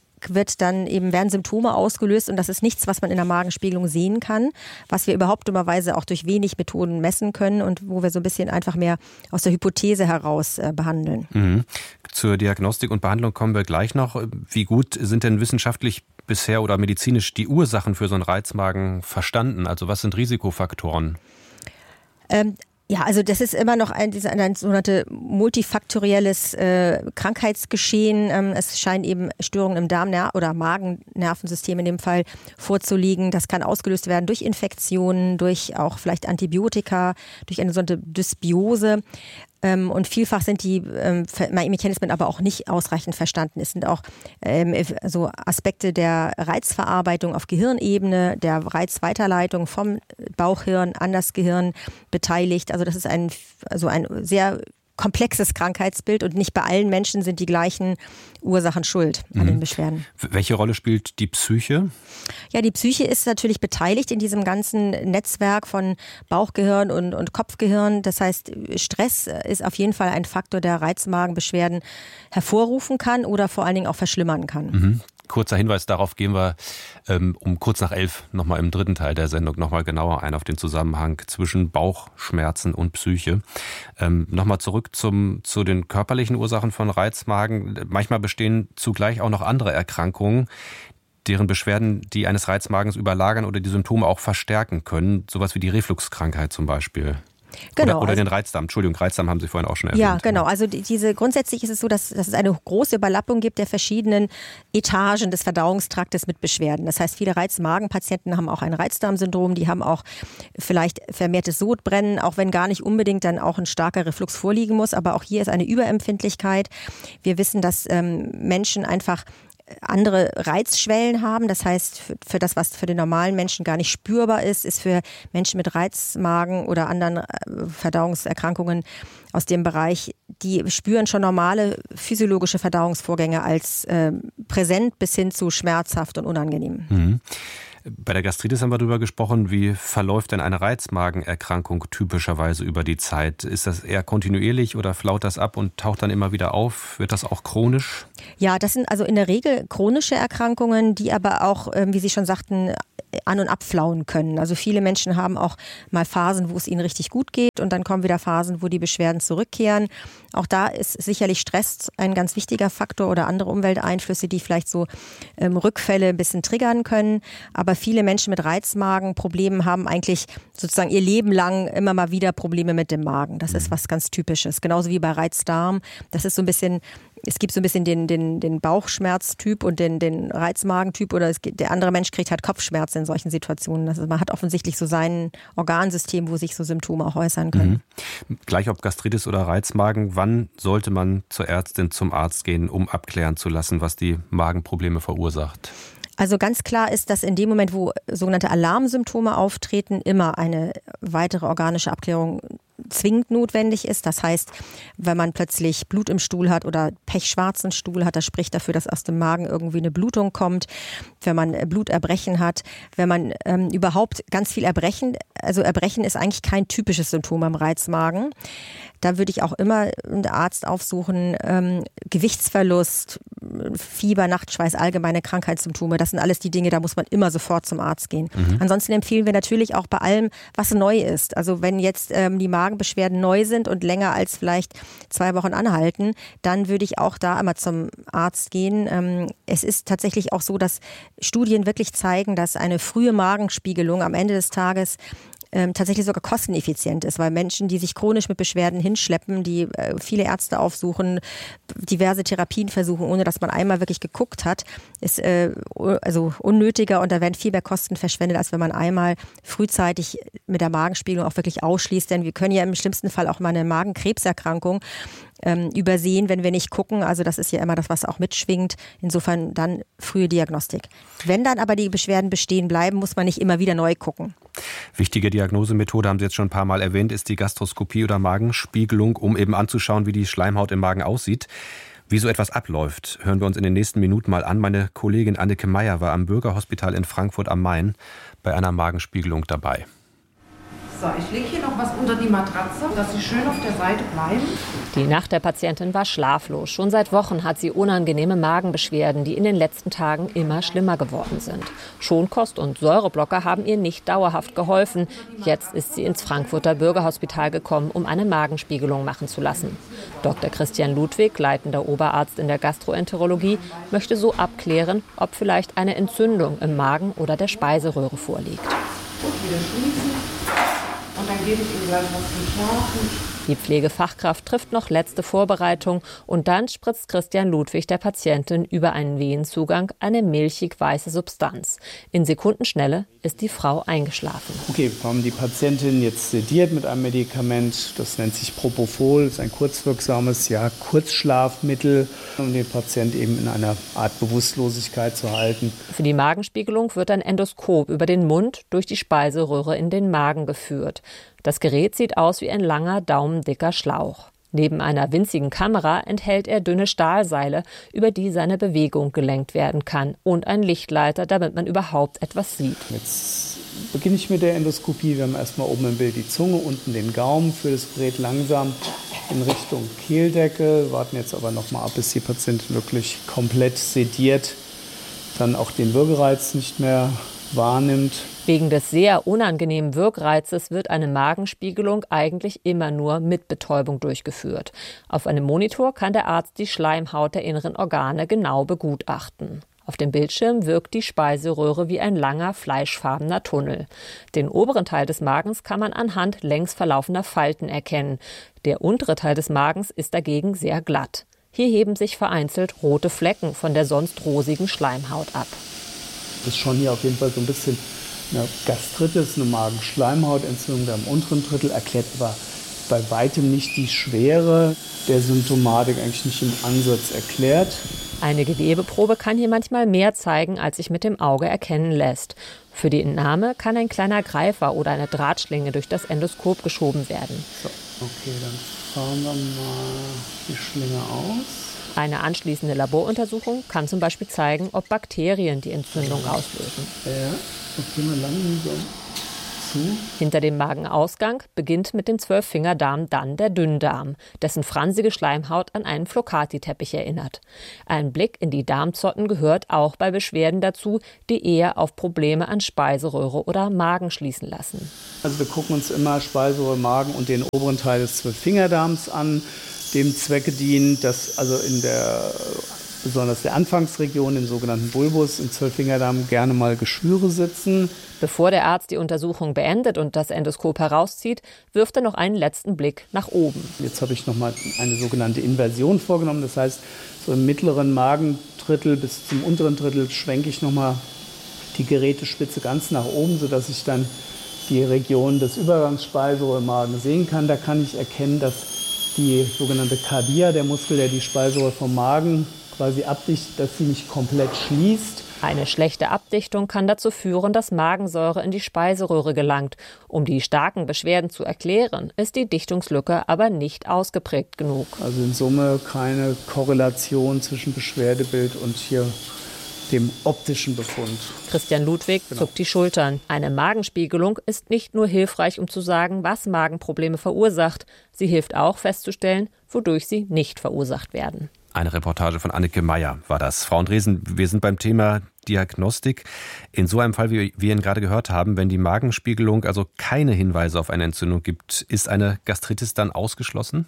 werden Symptome ausgelöst und das ist nichts, was man in der Magenspiegelung sehen kann, was wir überhaupt dummerweise auch durch wenig Methoden messen können und wo wir so ein bisschen einfach mehr aus der Hypothese heraus behandeln. Zur Diagnostik und Behandlung kommen wir gleich noch. Wie gut sind denn wissenschaftlich bisher oder medizinisch die Ursachen für so einen Reizmagen verstanden? Also was sind Risikofaktoren? Ja, also das ist immer noch ein sogenanntes multifaktorielles Krankheitsgeschehen. Es scheinen eben Störungen im Darm- oder Magennervensystem in dem Fall vorzuliegen. Das kann ausgelöst werden durch Infektionen, durch auch vielleicht Antibiotika, durch eine sogenannte Dysbiose. Und vielfach sind die Mechanismen aber auch nicht ausreichend verstanden. Es sind auch so Aspekte der Reizverarbeitung auf Gehirnebene, der Reizweiterleitung vom Bauchhirn an das Gehirn beteiligt. Also das ist ein sehr komplexes Krankheitsbild und nicht bei allen Menschen sind die gleichen Ursachen schuld an den Beschwerden. Welche Rolle spielt die Psyche? Ja, die Psyche ist natürlich beteiligt in diesem ganzen Netzwerk von Bauchgehirn und Kopfgehirn. Das heißt, Stress ist auf jeden Fall ein Faktor, der Reizmagenbeschwerden hervorrufen kann oder vor allen Dingen auch verschlimmern kann. Kurzer Hinweis, darauf gehen wir um kurz nach 11 nochmal im dritten Teil der Sendung nochmal genauer ein auf den Zusammenhang zwischen Bauchschmerzen und Psyche. Nochmal zurück zu den körperlichen Ursachen von Reizmagen. Manchmal bestehen zugleich auch noch andere Erkrankungen, deren Beschwerden die eines Reizmagens überlagern oder die Symptome auch verstärken können. Sowas wie die Refluxkrankheit zum Beispiel. Genau, oder den Reizdarm. Entschuldigung, Reizdarm haben Sie vorhin auch schon erwähnt. Ja, genau. Also grundsätzlich ist es so, dass es eine große Überlappung gibt der verschiedenen Etagen des Verdauungstraktes mit Beschwerden. Das heißt, viele Reizmagenpatienten haben auch ein Reizdarmsyndrom, die haben auch vielleicht vermehrtes Sodbrennen, auch wenn gar nicht unbedingt dann auch ein starker Reflux vorliegen muss. Aber auch hier ist eine Überempfindlichkeit. Wir wissen, dass Menschen einfach andere Reizschwellen haben. Das heißt, für das, was für den normalen Menschen gar nicht spürbar ist für Menschen mit Reizmagen oder anderen Verdauungserkrankungen aus dem Bereich, die spüren schon normale physiologische Verdauungsvorgänge als präsent bis hin zu schmerzhaft und unangenehm. Bei der Gastritis haben wir darüber gesprochen. Wie verläuft denn eine Reizmagenerkrankung typischerweise über die Zeit? Ist das eher kontinuierlich oder flaut das ab und taucht dann immer wieder auf? Wird das auch chronisch? Ja, das sind also in der Regel chronische Erkrankungen, die aber auch, wie Sie schon sagten, an- und abflauen können. Also viele Menschen haben auch mal Phasen, wo es ihnen richtig gut geht und dann kommen wieder Phasen, wo die Beschwerden zurückkehren. Auch da ist sicherlich Stress ein ganz wichtiger Faktor oder andere Umwelteinflüsse, die vielleicht so Rückfälle ein bisschen triggern können. Aber viele Menschen mit Reizmagenproblemen haben eigentlich sozusagen ihr Leben lang immer mal wieder Probleme mit dem Magen. Das ist was ganz Typisches. Genauso wie bei Reizdarm. Das ist so ein bisschen, es gibt so ein bisschen den Bauchschmerztyp und den Reizmagentyp oder der andere Mensch kriegt halt Kopfschmerzen in solchen Situationen. Also man hat offensichtlich so sein Organsystem, wo sich so Symptome auch äußern können. Gleich ob Gastritis oder Reizmagen, wann sollte man zur Ärztin, zum Arzt gehen, um abklären zu lassen, was die Magenprobleme verursacht? Also ganz klar ist, dass in dem Moment, wo sogenannte Alarmsymptome auftreten, immer eine weitere organische Abklärung zwingend notwendig ist. Das heißt, wenn man plötzlich Blut im Stuhl hat oder pechschwarzen Stuhl hat, das spricht dafür, dass aus dem Magen irgendwie eine Blutung kommt. Wenn man Bluterbrechen hat, wenn man überhaupt ganz viel Erbrechen, also Erbrechen ist eigentlich kein typisches Symptom beim Reizmagen. Da würde ich auch immer einen Arzt aufsuchen. Gewichtsverlust, Fieber, Nachtschweiß, allgemeine Krankheitssymptome, das sind alles die Dinge, da muss man immer sofort zum Arzt gehen. Ansonsten empfehlen wir natürlich auch bei allem, was neu ist. Also wenn jetzt die Magenbeschwerden neu sind und länger als vielleicht 2 Wochen anhalten, dann würde ich auch da einmal zum Arzt gehen. Es ist tatsächlich auch so, dass Studien wirklich zeigen, dass eine frühe Magenspiegelung am Ende des Tages tatsächlich sogar kosteneffizient ist, weil Menschen, die sich chronisch mit Beschwerden hinschleppen, die viele Ärzte aufsuchen, diverse Therapien versuchen, ohne dass man einmal wirklich geguckt hat, ist also unnötiger und da werden viel mehr Kosten verschwendet, als wenn man einmal frühzeitig mit der Magenspiegelung auch wirklich ausschließt. Denn wir können ja im schlimmsten Fall auch mal eine Magenkrebserkrankung übersehen, wenn wir nicht gucken. Also das ist ja immer das, was auch mitschwingt. Insofern dann frühe Diagnostik. Wenn dann aber die Beschwerden bestehen bleiben, muss man nicht immer wieder neu gucken. Wichtige Diagnosemethode, haben Sie jetzt schon ein paar Mal erwähnt, ist die Gastroskopie oder Magenspiegelung, um eben anzuschauen, wie die Schleimhaut im Magen aussieht. Wie so etwas abläuft, hören wir uns in den nächsten Minuten mal an. Meine Kollegin Anneke Meyer war am Bürgerhospital in Frankfurt am Main bei einer Magenspiegelung dabei. So, ich lege hier noch was unter die Matratze, dass Sie schön auf der Seite bleiben. Die Nacht der Patientin war schlaflos. Schon seit Wochen hat sie unangenehme Magenbeschwerden, die in den letzten Tagen immer schlimmer geworden sind. Schonkost und Säureblocker haben ihr nicht dauerhaft geholfen. Jetzt ist sie ins Frankfurter Bürgerhospital gekommen, um eine Magenspiegelung machen zu lassen. Dr. Christian Ludwig, leitender Oberarzt in der Gastroenterologie, möchte so abklären, ob vielleicht eine Entzündung im Magen oder der Speiseröhre vorliegt. Und wieder schließen. Und dann gebe ich Ihnen gleich was zum Schlafen. Die Pflegefachkraft trifft noch letzte Vorbereitung und dann spritzt Christian Ludwig der Patientin über einen Venenzugang eine milchig-weiße Substanz. In Sekundenschnelle ist die Frau eingeschlafen. Okay, wir haben die Patientin jetzt sediert mit einem Medikament, das nennt sich Propofol, das ist ein kurzwirksames Kurzschlafmittel, um den Patienten eben in einer Art Bewusstlosigkeit zu halten. Für die Magenspiegelung wird ein Endoskop über den Mund durch die Speiseröhre in den Magen geführt. Das Gerät sieht aus wie ein langer, daumendicker Schlauch. Neben einer winzigen Kamera enthält er dünne Stahlseile, über die seine Bewegung gelenkt werden kann, und ein Lichtleiter, damit man überhaupt etwas sieht. Jetzt beginne ich mit der Endoskopie. Wir haben erstmal oben im Bild die Zunge, unten den Gaumen. Führe das Gerät langsam in Richtung Kehldecke. Warten jetzt aber noch mal ab, bis die Patientin wirklich komplett sediert, dann auch den Würgereiz nicht mehr wahrnimmt. Wegen des sehr unangenehmen Wirkreizes wird eine Magenspiegelung eigentlich immer nur mit Betäubung durchgeführt. Auf einem Monitor kann der Arzt die Schleimhaut der inneren Organe genau begutachten. Auf dem Bildschirm wirkt die Speiseröhre wie ein langer, fleischfarbener Tunnel. Den oberen Teil des Magens kann man anhand längs verlaufender Falten erkennen. Der untere Teil des Magens ist dagegen sehr glatt. Hier heben sich vereinzelt rote Flecken von der sonst rosigen Schleimhaut ab. Das ist schon hier auf jeden Fall so ein bisschen eine Gastritis, eine Magenschleimhautentzündung da im unteren Drittel, erklärt aber bei weitem nicht die Schwere der Symptomatik, eigentlich nicht im Ansatz erklärt. Eine Gewebeprobe kann hier manchmal mehr zeigen, als sich mit dem Auge erkennen lässt. Für die Entnahme kann ein kleiner Greifer oder eine Drahtschlinge durch das Endoskop geschoben werden. So, okay, dann fahren wir mal die Schlinge aus. Eine anschließende Laboruntersuchung kann zum Beispiel zeigen, ob Bakterien die Entzündung auslösen. Ja, Gehen wir langsam zu. Hinter dem Magenausgang beginnt mit dem 12-Fingerdarm dann der Dünndarm, dessen fransige Schleimhaut an einen Flocati-Teppich erinnert. Ein Blick in die Darmzotten gehört auch bei Beschwerden dazu, die eher auf Probleme an Speiseröhre oder Magen schließen lassen. Also wir gucken uns immer Speiseröhre, Magen und den oberen Teil des 12-Fingerdarms an, dem Zwecke dient, dass also besonders der Anfangsregion, im sogenannten Bulbus, im 12-Fingerdarm gerne mal Geschwüre sitzen. Bevor der Arzt die Untersuchung beendet und das Endoskop herauszieht, wirft er noch einen letzten Blick nach oben. Jetzt habe ich nochmal eine sogenannte Inversion vorgenommen. Das heißt, so im mittleren Magendrittel bis zum unteren Drittel schwenke ich nochmal die Gerätespitze ganz nach oben, sodass ich dann die Region des Übergangsspeiseröhre im Magen sehen kann. Da kann ich erkennen, dass die sogenannte Cardia, der Muskel, der die Speiseröhre vom Magen quasi abdichtet, dass sie nicht komplett schließt. Eine schlechte Abdichtung kann dazu führen, dass Magensäure in die Speiseröhre gelangt. Um die starken Beschwerden zu erklären, ist die Dichtungslücke aber nicht ausgeprägt genug. Also in Summe keine Korrelation zwischen Beschwerdebild und hier dem optischen Befund. Christian Ludwig zuckt die Schultern. Eine Magenspiegelung ist nicht nur hilfreich, um zu sagen, was Magenprobleme verursacht. Sie hilft auch festzustellen, wodurch sie nicht verursacht werden. Eine Reportage von Anneke Meyer war das. Frau Andresen, wir sind beim Thema Diagnostik. In so einem Fall, wie wir ihn gerade gehört haben, wenn die Magenspiegelung also keine Hinweise auf eine Entzündung gibt, ist eine Gastritis dann ausgeschlossen?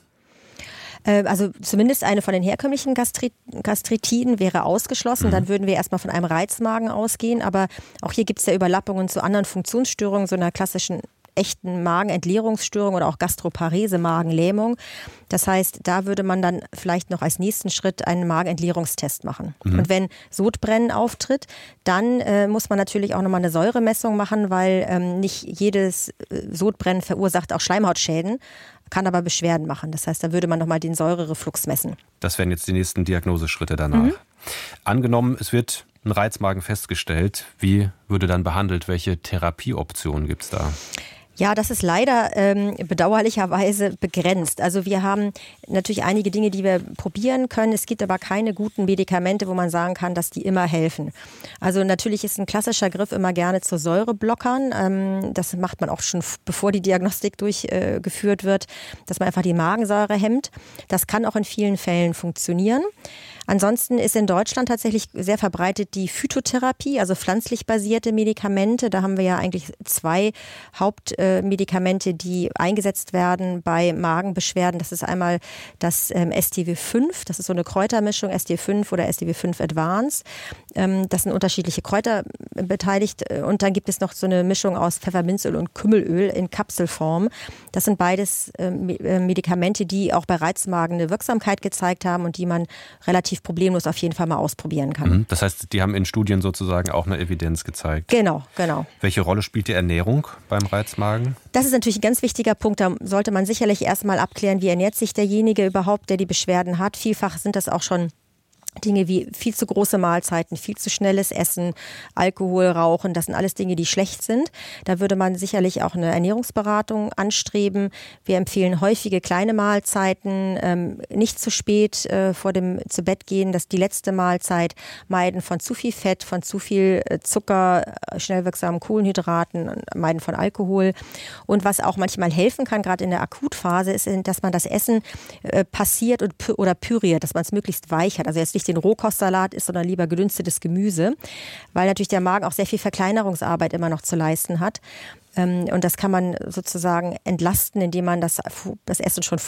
Also zumindest eine von den herkömmlichen Gastritiden wäre ausgeschlossen. Dann würden wir erstmal von einem Reizmagen ausgehen. Aber auch hier gibt es ja Überlappungen zu anderen Funktionsstörungen, so einer klassischen echten Magenentleerungsstörung oder auch Gastroparese, Magenlähmung. Das heißt, da würde man dann vielleicht noch als nächsten Schritt einen Magenentleerungstest machen. Und wenn Sodbrennen auftritt, dann muss man natürlich auch nochmal eine Säuremessung machen, weil nicht jedes Sodbrennen verursacht auch Schleimhautschäden, kann aber Beschwerden machen. Das heißt, da würde man nochmal den Säurereflux messen. Das wären jetzt die nächsten Diagnoseschritte danach. Angenommen, es wird ein Reizmagen festgestellt. Wie würde dann behandelt? Welche Therapieoptionen gibt es da? Ja, das ist leider bedauerlicherweise begrenzt. Also wir haben natürlich einige Dinge, die wir probieren können. Es gibt aber keine guten Medikamente, wo man sagen kann, dass die immer helfen. Also natürlich ist ein klassischer Griff immer gerne zu Säureblockern. Das macht man auch schon, bevor die Diagnostik durchgeführt wird, dass man einfach die Magensäure hemmt. Das kann auch in vielen Fällen funktionieren. Ansonsten ist in Deutschland tatsächlich sehr verbreitet die Phytotherapie, also pflanzlich basierte Medikamente. Da haben wir ja eigentlich zwei Hauptmedikamente, die eingesetzt werden bei Magenbeschwerden. Das ist einmal das STW5, das ist so eine Kräutermischung, STW5 oder STW5 Advance. Das sind unterschiedliche Kräuter beteiligt. Und dann gibt es noch so eine Mischung aus Pfefferminzöl und Kümmelöl in Kapselform. Das sind beides Medikamente, die auch bei Reizmagen eine Wirksamkeit gezeigt haben und die man relativ problemlos auf jeden Fall mal ausprobieren kann. Das heißt, die haben in Studien sozusagen auch eine Evidenz gezeigt. Genau. Welche Rolle spielt die Ernährung beim Reizmagen? Das ist natürlich ein ganz wichtiger Punkt. Da sollte man sicherlich erstmal abklären, wie ernährt sich derjenige überhaupt, der die Beschwerden hat. Vielfach sind das auch schon Dinge wie viel zu große Mahlzeiten, viel zu schnelles Essen, Alkohol, Rauchen, das sind alles Dinge, die schlecht sind. Da würde man sicherlich auch eine Ernährungsberatung anstreben. Wir empfehlen häufige kleine Mahlzeiten, nicht zu spät vor dem zu Bett gehen, dass die letzte Mahlzeit meiden von zu viel Fett, von zu viel Zucker, schnell wirksamen Kohlenhydraten, meiden von Alkohol. Und was auch manchmal helfen kann, gerade in der Akutphase, ist, dass man das Essen passiert oder püriert, dass man es möglichst weich hat. Also jetzt nicht den Rohkostsalat isst, sondern lieber gedünstetes Gemüse, weil natürlich der Magen auch sehr viel Verkleinerungsarbeit immer noch zu leisten hat. Und das kann man sozusagen entlasten, indem man das Essen schon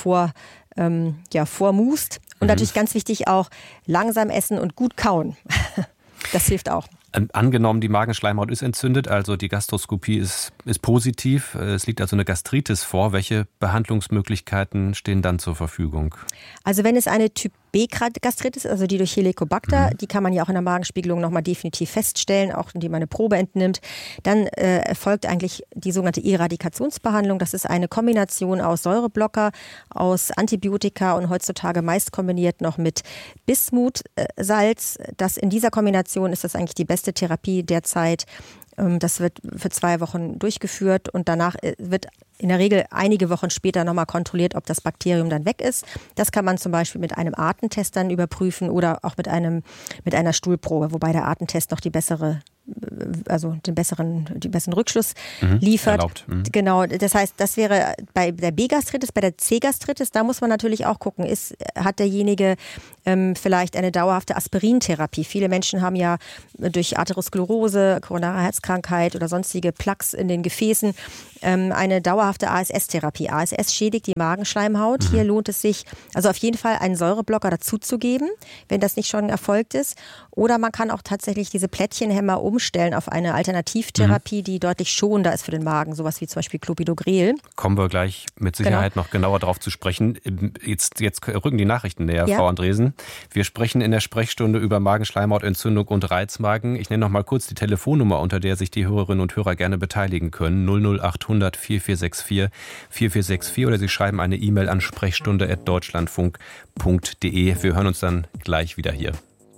vormust. Und natürlich ganz wichtig auch langsam essen und gut kauen. Das hilft auch. Angenommen, die Magenschleimhaut ist entzündet, also die Gastroskopie ist positiv, es liegt also eine Gastritis vor. Welche Behandlungsmöglichkeiten stehen dann zur Verfügung? Also wenn es eine Typ B-Gastritis, also die durch Helicobacter, die kann man ja auch in der Magenspiegelung nochmal definitiv feststellen, auch indem man eine Probe entnimmt. Dann erfolgt eigentlich die sogenannte Eradikationsbehandlung. Das ist eine Kombination aus Säureblocker, aus Antibiotika und heutzutage meist kombiniert noch mit Bismutsalz. In dieser Kombination ist das eigentlich die beste Therapie derzeit. Das wird für 2 Wochen durchgeführt und danach wird in der Regel einige Wochen später nochmal kontrolliert, ob das Bakterium dann weg ist. Das kann man zum Beispiel mit einem Artentest dann überprüfen oder auch mit einer Stuhlprobe, wobei der Artentest noch die bessere den besseren Rückschluss liefert. Erlaubt. Genau, das heißt, das wäre bei der B-Gastritis, bei der C-Gastritis, da muss man natürlich auch gucken, hat derjenige vielleicht eine dauerhafte Aspirintherapie. Viele Menschen haben ja durch Atherosklerose, koronare Herzkrankheit oder sonstige Plaques in den Gefäßen eine dauerhafte ASS-Therapie. ASS schädigt die Magenschleimhaut. Hier lohnt es sich, also auf jeden Fall einen Säureblocker dazuzugeben, wenn das nicht schon erfolgt ist. Oder man kann auch tatsächlich diese Plättchenhämmer umstellen auf eine Alternativtherapie, die deutlich schonender ist für den Magen, sowas wie zum Beispiel Clopidogrel. Kommen wir gleich mit Sicherheit noch genauer drauf zu sprechen. Jetzt rücken die Nachrichten näher, Frau Andresen. Wir sprechen in der Sprechstunde über Magenschleimhautentzündung und Reizmagen. Ich nenne noch mal kurz die Telefonnummer, unter der sich die Hörerinnen und Hörer gerne beteiligen können. 00800 4464 4464 oder Sie schreiben eine E-Mail an sprechstunde@deutschlandfunk.de. Wir hören uns dann gleich wieder hier.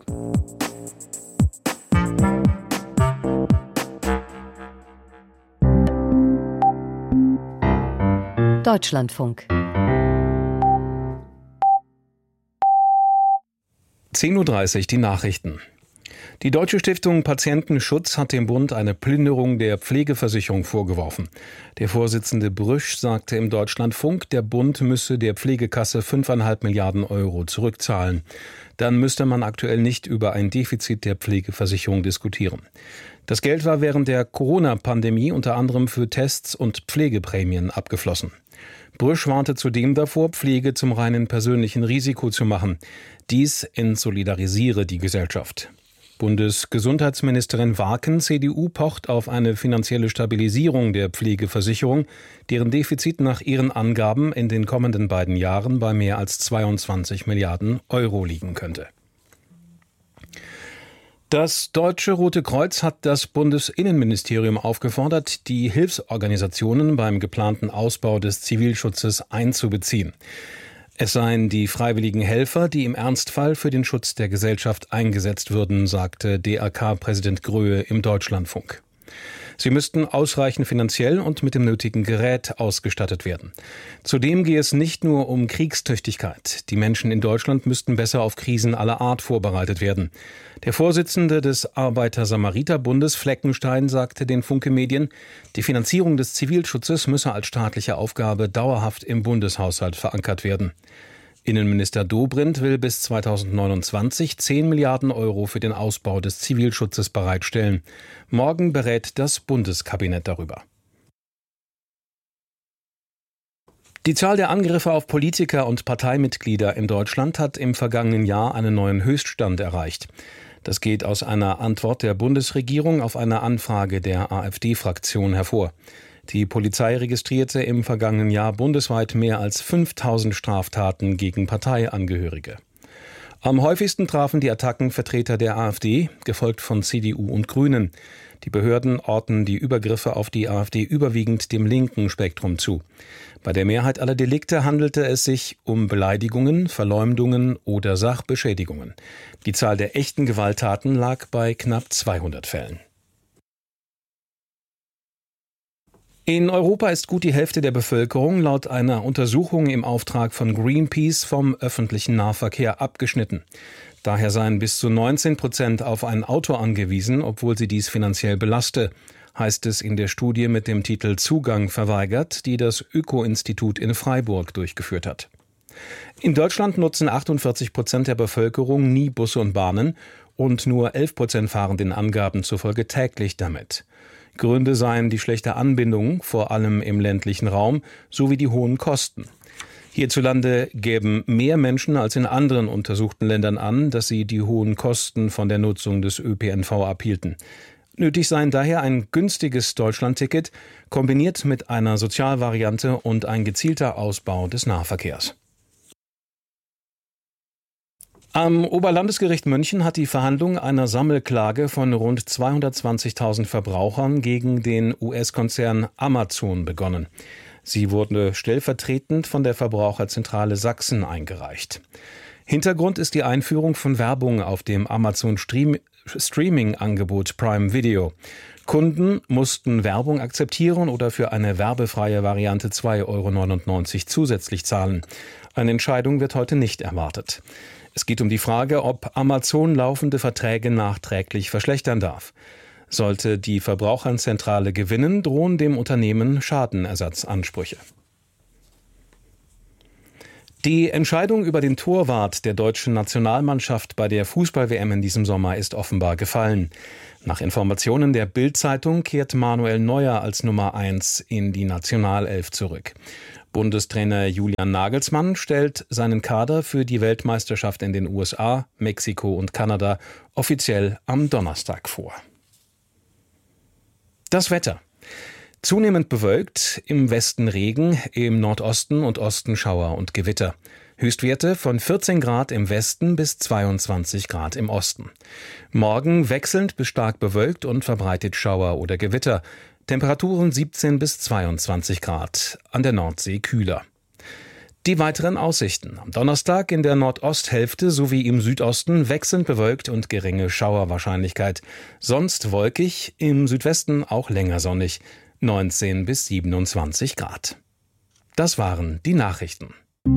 Deutschlandfunk. 10:30 Uhr die Nachrichten. Die Deutsche Stiftung Patientenschutz hat dem Bund eine Plünderung der Pflegeversicherung vorgeworfen. Der Vorsitzende Brüsch sagte im Deutschlandfunk, der Bund müsse der Pflegekasse 5,5 Milliarden Euro zurückzahlen. Dann müsste man aktuell nicht über ein Defizit der Pflegeversicherung diskutieren. Das Geld war während der Corona-Pandemie unter anderem für Tests und Pflegeprämien abgeflossen. Brüsch warnte zudem davor, Pflege zum reinen persönlichen Risiko zu machen. Dies entsolidarisiere die Gesellschaft. Bundesgesundheitsministerin Warken, CDU, pocht auf eine finanzielle Stabilisierung der Pflegeversicherung, deren Defizit nach ihren Angaben in den kommenden beiden Jahren bei mehr als 22 Milliarden Euro liegen könnte. Das Deutsche Rote Kreuz hat das Bundesinnenministerium aufgefordert, die Hilfsorganisationen beim geplanten Ausbau des Zivilschutzes einzubeziehen. Es seien die freiwilligen Helfer, die im Ernstfall für den Schutz der Gesellschaft eingesetzt würden, sagte DRK-Präsident Gröhe im Deutschlandfunk. Sie müssten ausreichend finanziell und mit dem nötigen Gerät ausgestattet werden. Zudem gehe es nicht nur um Kriegstüchtigkeit. Die Menschen in Deutschland müssten besser auf Krisen aller Art vorbereitet werden. Der Vorsitzende des Arbeiter-Samariter-Bundes Fleckenstein sagte den Funke-Medien, die Finanzierung des Zivilschutzes müsse als staatliche Aufgabe dauerhaft im Bundeshaushalt verankert werden. Innenminister Dobrindt will bis 2029 10 Milliarden Euro für den Ausbau des Zivilschutzes bereitstellen. Morgen berät das Bundeskabinett darüber. Die Zahl der Angriffe auf Politiker und Parteimitglieder in Deutschland hat im vergangenen Jahr einen neuen Höchststand erreicht. Das geht aus einer Antwort der Bundesregierung auf eine Anfrage der AfD-Fraktion hervor. Die Polizei registrierte im vergangenen Jahr bundesweit mehr als 5000 Straftaten gegen Parteiangehörige. Am häufigsten trafen die Attacken Vertreter der AfD, gefolgt von CDU und Grünen. Die Behörden ordnen die Übergriffe auf die AfD überwiegend dem linken Spektrum zu. Bei der Mehrheit aller Delikte handelte es sich um Beleidigungen, Verleumdungen oder Sachbeschädigungen. Die Zahl der echten Gewalttaten lag bei knapp 200 Fällen. In Europa ist gut die Hälfte der Bevölkerung laut einer Untersuchung im Auftrag von Greenpeace vom öffentlichen Nahverkehr abgeschnitten. Daher seien bis zu 19% auf ein Auto angewiesen, obwohl sie dies finanziell belaste, heißt es in der Studie mit dem Titel Zugang verweigert, die das Öko-Institut in Freiburg durchgeführt hat. In Deutschland nutzen 48% der Bevölkerung nie Busse und Bahnen und nur 11% fahren den Angaben zufolge täglich damit. Gründe seien die schlechte Anbindung, vor allem im ländlichen Raum, sowie die hohen Kosten. Hierzulande gäben mehr Menschen als in anderen untersuchten Ländern an, dass sie die hohen Kosten von der Nutzung des ÖPNV abhielten. Nötig seien daher ein günstiges Deutschlandticket, kombiniert mit einer Sozialvariante und ein gezielter Ausbau des Nahverkehrs. Am Oberlandesgericht München hat die Verhandlung einer Sammelklage von rund 220.000 Verbrauchern gegen den US-Konzern Amazon begonnen. Sie wurde stellvertretend von der Verbraucherzentrale Sachsen eingereicht. Hintergrund ist die Einführung von Werbung auf dem Amazon-Streaming-Angebot Prime Video. Kunden mussten Werbung akzeptieren oder für eine werbefreie Variante 2,99 € zusätzlich zahlen. Eine Entscheidung wird heute nicht erwartet. Es geht um die Frage, ob Amazon laufende Verträge nachträglich verschlechtern darf. Sollte die Verbraucherzentrale gewinnen, drohen dem Unternehmen Schadenersatzansprüche. Die Entscheidung über den Torwart der deutschen Nationalmannschaft bei der Fußball-WM in diesem Sommer ist offenbar gefallen. Nach Informationen der Bild-Zeitung kehrt Manuel Neuer als Nummer 1 in die Nationalelf zurück. Bundestrainer Julian Nagelsmann stellt seinen Kader für die Weltmeisterschaft in den USA, Mexiko und Kanada offiziell am Donnerstag vor. Das Wetter. Zunehmend bewölkt, im Westen Regen, im Nordosten und Osten Schauer und Gewitter. Höchstwerte von 14 Grad im Westen bis 22 Grad im Osten. Morgen wechselnd bis stark bewölkt und verbreitet Schauer oder Gewitter. Temperaturen 17 bis 22 Grad, an der Nordsee kühler. Die weiteren Aussichten. Am Donnerstag in der Nordosthälfte sowie im Südosten wechselnd bewölkt und geringe Schauerwahrscheinlichkeit. Sonst wolkig, im Südwesten auch länger sonnig. 19 bis 27 Grad. Das waren die Nachrichten.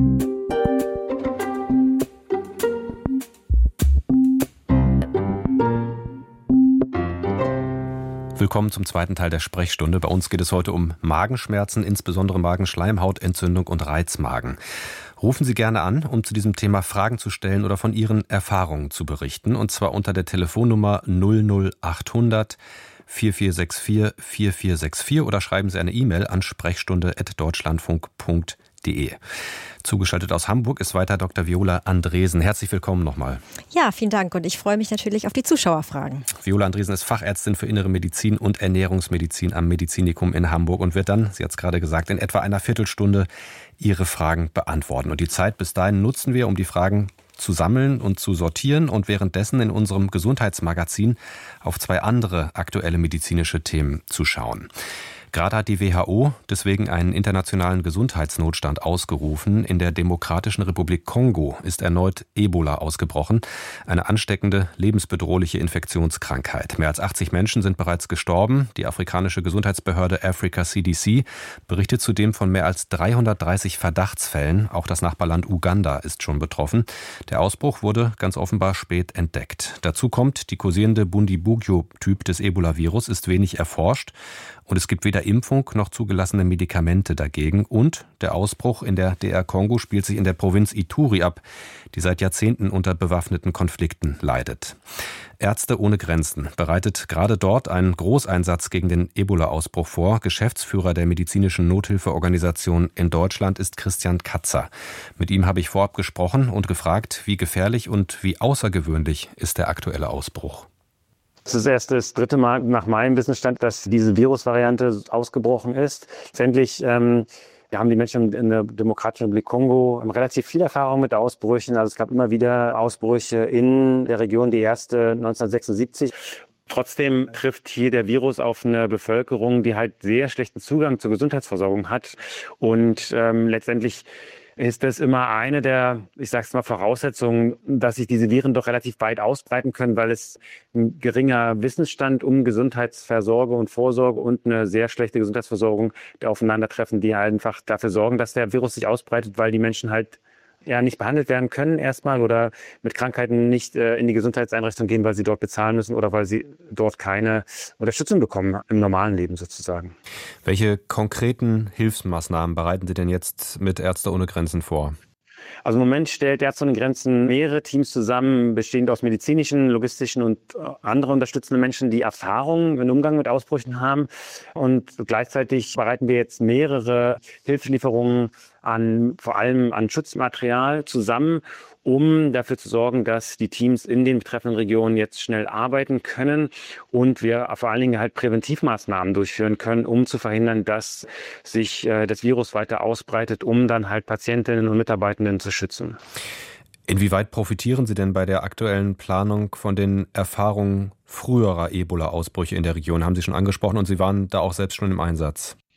Willkommen zum zweiten Teil der Sprechstunde. Bei uns geht es heute um Magenschmerzen, insbesondere Magenschleimhautentzündung und Reizmagen. Rufen Sie gerne an, um zu diesem Thema Fragen zu stellen oder von Ihren Erfahrungen zu berichten. Und zwar unter der Telefonnummer 00800 4464 4464 oder schreiben Sie eine E-Mail an sprechstunde@deutschlandfunk.de. Zugeschaltet aus Hamburg ist weiter Dr. Viola Andresen. Herzlich willkommen nochmal. Ja, vielen Dank und ich freue mich natürlich auf die Zuschauerfragen. Viola Andresen ist Fachärztin für Innere Medizin und Ernährungsmedizin am Medizinikum in Hamburg und wird dann, sie hat es gerade gesagt, in etwa einer Viertelstunde Ihre Fragen beantworten. Und die Zeit bis dahin nutzen wir, um die Fragen zu sammeln und zu sortieren und währenddessen in unserem Gesundheitsmagazin auf zwei andere aktuelle medizinische Themen zu schauen. Gerade hat die WHO deswegen einen internationalen Gesundheitsnotstand ausgerufen. In der Demokratischen Republik Kongo ist erneut Ebola ausgebrochen, eine ansteckende, lebensbedrohliche Infektionskrankheit. Mehr als 80 Menschen sind bereits gestorben. Die afrikanische Gesundheitsbehörde Africa CDC berichtet zudem von mehr als 330 Verdachtsfällen. Auch das Nachbarland Uganda ist schon betroffen. Der Ausbruch wurde ganz offenbar spät entdeckt. Dazu kommt, die kursierende Bundibugyo-Typ des Ebola-Virus ist wenig erforscht. Und es gibt weder Impfung noch zugelassene Medikamente dagegen. Und der Ausbruch in der DR Kongo spielt sich in der Provinz Ituri ab, die seit Jahrzehnten unter bewaffneten Konflikten leidet. Ärzte ohne Grenzen bereitet gerade dort einen Großeinsatz gegen den Ebola-Ausbruch vor. Geschäftsführer der medizinischen Nothilfeorganisation in Deutschland ist Christian Katzer. Mit ihm habe ich vorab gesprochen und gefragt, wie gefährlich und wie außergewöhnlich ist der aktuelle Ausbruch. Es ist erst das dritte Mal nach meinem Wissensstand, dass diese Virusvariante ausgebrochen ist. Letztendlich haben die Menschen in der Demokratischen Republik Kongo relativ viel Erfahrung mit Ausbrüchen. Also es gab immer wieder Ausbrüche in der Region, die erste 1976. Trotzdem trifft hier der Virus auf eine Bevölkerung, die halt sehr schlechten Zugang zur Gesundheitsversorgung hat. Und letztendlich ist das immer eine der, ich sag's mal, Voraussetzungen, dass sich diese Viren doch relativ weit ausbreiten können, weil es ein geringer Wissensstand um Gesundheitsversorgung und Vorsorge und eine sehr schlechte Gesundheitsversorgung, die aufeinandertreffen, die einfach dafür sorgen, dass der Virus sich ausbreitet, weil die Menschen halt nicht behandelt werden können erstmal oder mit Krankheiten nicht in die Gesundheitseinrichtung gehen, weil sie dort bezahlen müssen oder weil sie dort keine Unterstützung bekommen im normalen Leben sozusagen. Welche konkreten Hilfsmaßnahmen bereiten Sie denn jetzt mit Ärzte ohne Grenzen vor? Also im Moment stellt Ärzte ohne Grenzen mehrere Teams zusammen, bestehend aus medizinischen, logistischen und anderen unterstützenden Menschen, die Erfahrung im Umgang mit Ausbrüchen haben. Und gleichzeitig bereiten wir jetzt mehrere Hilfslieferungen vor allem an Schutzmaterial zusammen, um dafür zu sorgen, dass die Teams in den betreffenden Regionen jetzt schnell arbeiten können und wir vor allen Dingen halt Präventivmaßnahmen durchführen können, um zu verhindern, dass sich das Virus weiter ausbreitet, um dann halt Patientinnen und Mitarbeitenden zu schützen. Inwieweit profitieren Sie denn bei der aktuellen Planung von den Erfahrungen früherer Ebola-Ausbrüche in der Region? Haben Sie schon angesprochen und Sie waren da auch selbst schon im Einsatz.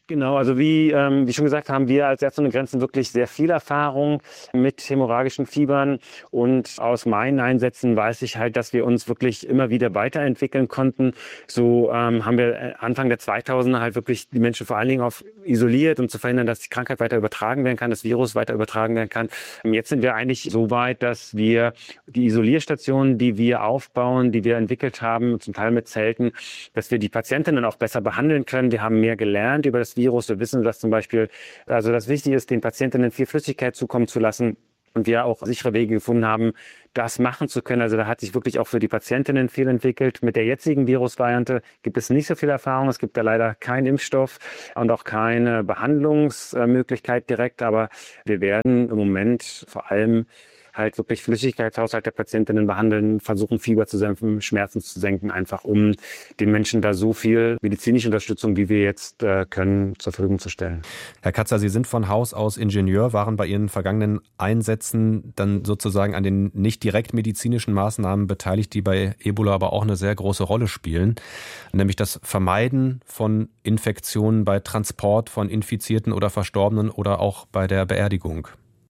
Genau, also wie schon gesagt, haben wir als Ärzte ohne Grenzen wirklich sehr viel Erfahrung mit hämorrhagischen Fiebern. Und aus meinen Einsätzen weiß ich halt, dass wir uns wirklich immer wieder weiterentwickeln konnten. So haben wir Anfang der 2000er halt wirklich die Menschen vor allen Dingen auf isoliert, um zu verhindern, dass die Krankheit weiter übertragen werden kann, das Virus weiter übertragen werden kann. Jetzt sind wir eigentlich so weit, dass wir die Isolierstationen, die wir aufbauen, die wir entwickelt haben, zum Teil mit Zelten, dass wir die Patientinnen auch besser behandeln können. Wir haben mehr gelernt über das Virus. Wir wissen, dass zum Beispiel, also das wichtig ist, den Patientinnen viel Flüssigkeit zukommen zu lassen. Und wir auch sichere Wege gefunden haben, das machen zu können. Also da hat sich wirklich auch für die Patientinnen viel entwickelt. Mit der jetzigen Virusvariante gibt es nicht so viel Erfahrung. Es gibt da leider keinen Impfstoff und auch keine Behandlungsmöglichkeit direkt. Aber wir werden im Moment vor allem halt wirklich Flüssigkeitshaushalt der Patientinnen behandeln, versuchen Fieber zu senken, Schmerzen zu senken, einfach um den Menschen da so viel medizinische Unterstützung, wie wir jetzt können, zur Verfügung zu stellen. Herr Katzer, Sie sind von Haus aus Ingenieur, waren bei Ihren vergangenen Einsätzen dann sozusagen an den nicht direkt medizinischen Maßnahmen beteiligt, die bei Ebola aber auch eine sehr große Rolle spielen, nämlich das Vermeiden von Infektionen bei Transport von Infizierten oder Verstorbenen oder auch bei der Beerdigung.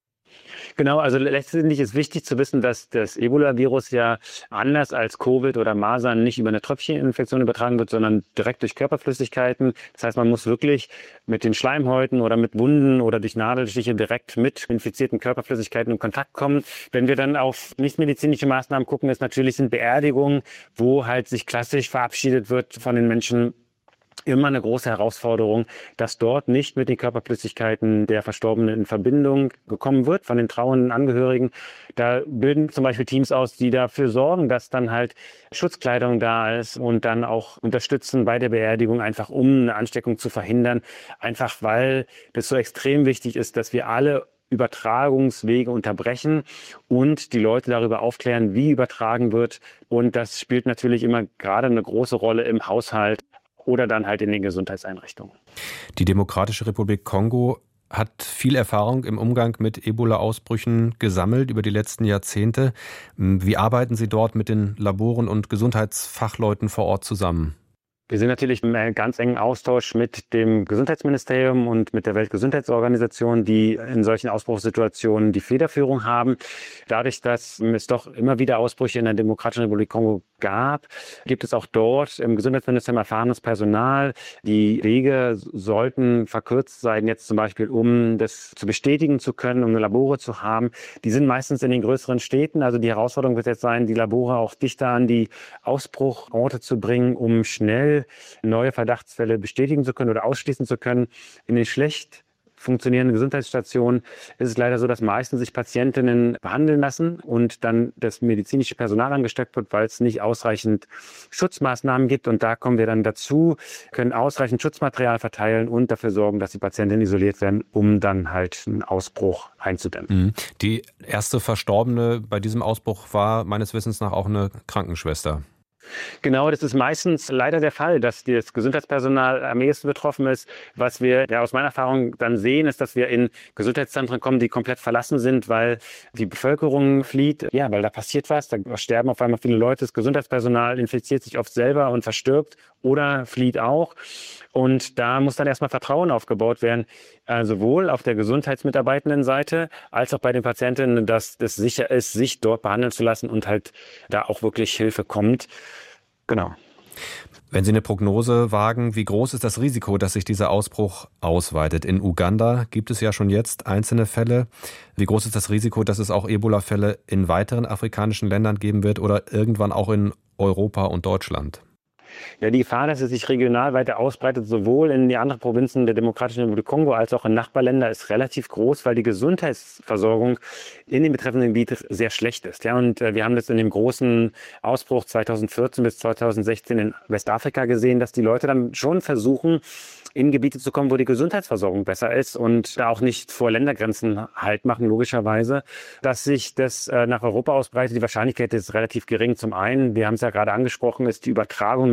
Genau, also letztendlich ist wichtig zu wissen, dass das Ebola-Virus ja anders als Covid oder Masern nicht über eine Tröpfcheninfektion übertragen wird, sondern direkt durch Körperflüssigkeiten. Das heißt, man muss wirklich mit den Schleimhäuten oder mit Wunden oder durch Nadelstiche direkt mit infizierten Körperflüssigkeiten in Kontakt kommen. Wenn wir dann auf nichtmedizinische Maßnahmen gucken, ist natürlich sind Beerdigungen, wo halt sich klassisch verabschiedet wird von den Menschen, immer eine große Herausforderung, dass dort nicht mit den Körperflüssigkeiten der Verstorbenen in Verbindung gekommen wird von den trauernden Angehörigen. Da bilden zum Beispiel Teams aus, die dafür sorgen, dass dann halt Schutzkleidung da ist und dann auch unterstützen bei der Beerdigung, einfach um eine Ansteckung zu verhindern. Einfach weil das so extrem wichtig ist, dass wir alle Übertragungswege unterbrechen und die Leute darüber aufklären, wie übertragen wird. Und das spielt natürlich immer gerade eine große Rolle im Haushalt oder dann halt in den Gesundheitseinrichtungen. Die Demokratische Republik Kongo hat viel Erfahrung im Umgang mit Ebola-Ausbrüchen gesammelt über die letzten Jahrzehnte. Wie arbeiten Sie dort mit den Laboren und Gesundheitsfachleuten vor Ort zusammen? Wir sind natürlich im ganz engen Austausch mit dem Gesundheitsministerium und mit der Weltgesundheitsorganisation, die in solchen Ausbruchssituationen die Federführung haben. Dadurch, dass es doch immer wieder Ausbrüche in der Demokratischen Republik Kongo gab, gibt es auch dort im Gesundheitsministerium erfahrenes Personal. Die Wege sollten verkürzt sein, jetzt zum Beispiel, um das zu bestätigen zu können, um Labore zu haben. Die sind meistens in den größeren Städten. Also die Herausforderung wird jetzt sein, die Labore auch dichter an die Ausbruchorte zu bringen, um schnell neue Verdachtsfälle bestätigen zu können oder ausschließen zu können. In den schlecht funktionierenden Gesundheitsstationen ist es leider so, dass meistens sich Patientinnen behandeln lassen und dann das medizinische Personal angesteckt wird, weil es nicht ausreichend Schutzmaßnahmen gibt. Und da kommen wir dann dazu, können ausreichend Schutzmaterial verteilen und dafür sorgen, dass die Patientinnen isoliert werden, um dann halt einen Ausbruch einzudämmen. Die erste Verstorbene bei diesem Ausbruch war meines Wissens nach auch eine Krankenschwester. Genau, das ist meistens leider der Fall, dass das Gesundheitspersonal am ehesten betroffen ist. Was wir aus meiner Erfahrung dann sehen, ist, dass wir in Gesundheitszentren kommen, die komplett verlassen sind, weil die Bevölkerung flieht. Ja, weil da passiert was, da sterben auf einmal viele Leute. Das Gesundheitspersonal infiziert sich oft selber und verstirbt oder flieht auch. Und da muss dann erstmal Vertrauen aufgebaut werden, sowohl auf der gesundheitsmitarbeitenden Seite als auch bei den Patientinnen, dass es sicher ist, sich dort behandeln zu lassen und halt da auch wirklich Hilfe kommt. Genau. Wenn Sie eine Prognose wagen, wie groß ist das Risiko, dass sich dieser Ausbruch ausweitet? In Uganda gibt es ja schon jetzt einzelne Fälle. Wie groß ist das Risiko, dass es auch Ebola-Fälle in weiteren afrikanischen Ländern geben wird oder irgendwann auch in Europa und Deutschland? Ja, die Gefahr, dass es sich regional weiter ausbreitet, sowohl in die anderen Provinzen der Demokratischen Republik Kongo als auch in Nachbarländer, ist relativ groß, weil die Gesundheitsversorgung in dem betreffenden Gebiet sehr schlecht ist. Ja, und wir haben das in dem großen Ausbruch 2014 bis 2016 in Westafrika gesehen, dass die Leute dann schon versuchen, in Gebiete zu kommen, wo die Gesundheitsversorgung besser ist und da auch nicht vor Ländergrenzen Halt machen, logischerweise. Dass sich das nach Europa ausbreitet, die Wahrscheinlichkeit ist relativ gering. Zum einen, wir haben es ja gerade angesprochen, ist die Übertragung nicht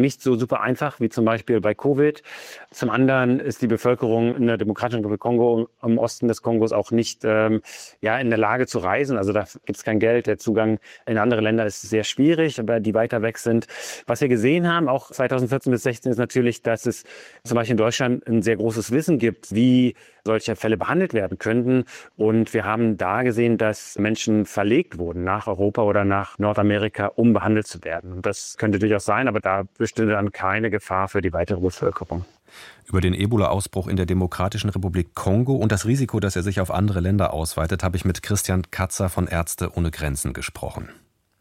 nicht so super einfach wie zum Beispiel bei Covid. Zum anderen ist die Bevölkerung in der Demokratischen Republik Kongo im Osten des Kongos auch nicht in der Lage zu reisen. Also da gibt es kein Geld. Der Zugang in andere Länder ist sehr schwierig, aber die weiter weg sind. Was wir gesehen haben, auch 2014 bis 2016, ist natürlich, dass es zum Beispiel in Deutschland ein sehr großes Wissen gibt, wie solche Fälle behandelt werden könnten. Und wir haben da gesehen, dass Menschen verlegt wurden nach Europa oder nach Nordamerika, um behandelt zu werden. Und das könnte durchaus sein, aber da bestünde dann keine Gefahr für die weitere Bevölkerung. Über den Ebola-Ausbruch in der Demokratischen Republik Kongo und das Risiko, dass er sich auf andere Länder ausweitet, habe ich mit Christian Katzer von Ärzte ohne Grenzen gesprochen.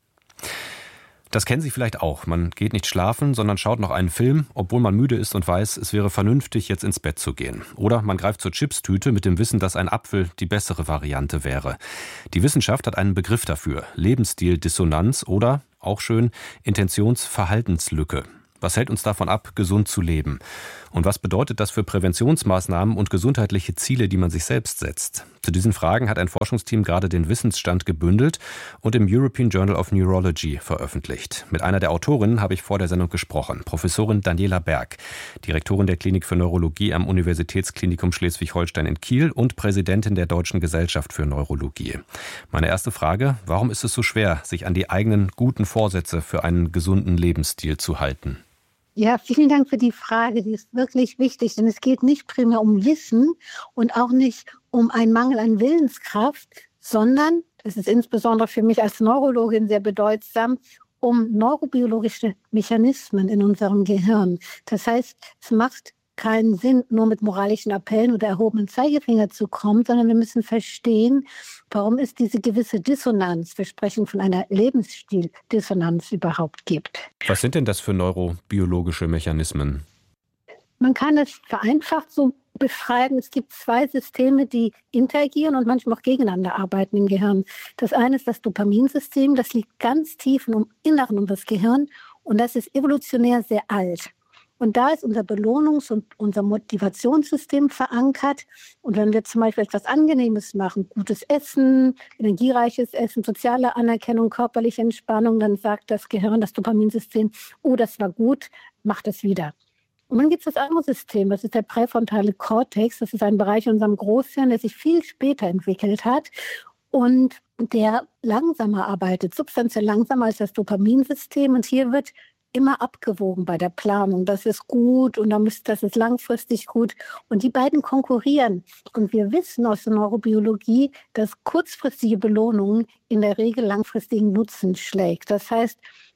Das kennen Sie vielleicht auch. Man geht nicht schlafen, sondern schaut noch einen Film, obwohl man müde ist und weiß, es wäre vernünftig, jetzt ins Bett zu gehen. Oder man greift zur Chipstüte mit dem Wissen, dass ein Apfel die bessere Variante wäre. Die Wissenschaft hat einen Begriff dafür: Lebensstildissonanz oder, auch schön, Intentionsverhaltenslücke. Was hält uns davon ab, gesund zu leben? Und was bedeutet das für Präventionsmaßnahmen und gesundheitliche Ziele, die man sich selbst setzt? Zu diesen Fragen hat ein Forschungsteam gerade den Wissensstand gebündelt und im European Journal of Neurology veröffentlicht. Mit einer der Autorinnen habe ich vor der Sendung gesprochen, Professorin Daniela Berg, Direktorin der Klinik für Neurologie am Universitätsklinikum Schleswig-Holstein in Kiel und Präsidentin der Deutschen Gesellschaft für Neurologie. Meine erste Frage: Warum ist es so schwer, sich an die eigenen guten Vorsätze für einen gesunden Lebensstil zu halten? Ja, vielen Dank für die Frage. Die ist wirklich wichtig, denn es geht nicht primär um Wissen und auch nicht um einen Mangel an Willenskraft, sondern, das ist insbesondere für mich als Neurologin sehr bedeutsam, um neurobiologische Mechanismen in unserem Gehirn. Das heißt, es macht keinen Sinn, nur mit moralischen Appellen oder erhobenen Zeigefinger zu kommen, sondern wir müssen verstehen, warum es diese gewisse Dissonanz, wir sprechen von einer Lebensstildissonanz, überhaupt gibt. Was sind denn das für neurobiologische Mechanismen? Man kann es vereinfacht so beschreiben, es gibt zwei Systeme, die interagieren und manchmal auch gegeneinander arbeiten im Gehirn. Das eine ist das Dopaminsystem, das liegt ganz tief im Inneren unseres Gehirns und das ist evolutionär sehr alt. Und da ist unser Belohnungs- und unser Motivationssystem verankert. Und wenn wir zum Beispiel etwas Angenehmes machen, gutes Essen, energiereiches Essen, soziale Anerkennung, körperliche Entspannung, dann sagt das Gehirn, das Dopaminsystem, oh, das war gut, mach das wieder. Und dann gibt es das andere System, das ist der präfrontale Kortex. Das ist ein Bereich in unserem Großhirn, der sich viel später entwickelt hat und der langsamer arbeitet, substanziell langsamer als das Dopaminsystem. Und hier wird immer abgewogen bei der Planung. Das ist gut und das ist langfristig gut. Und die beiden konkurrieren. Und wir wissen aus der Neurobiologie, dass kurzfristige Belohnung in der Regel langfristigen Nutzen schlägt. Das heißt,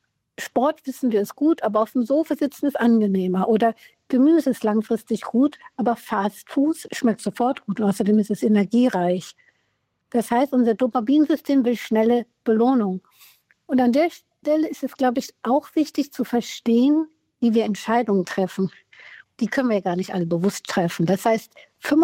Sport wissen wir ist gut, aber auf dem Sofa sitzen ist angenehmer. Oder Gemüse ist langfristig gut, aber Fast Food schmeckt sofort gut. Und außerdem ist es energiereich. Das heißt, unser Dopaminsystem will schnelle Belohnung. Und an der Stelle ist es, glaube ich, auch wichtig zu verstehen, wie wir Entscheidungen treffen. Die können wir ja gar nicht alle bewusst treffen. Das heißt,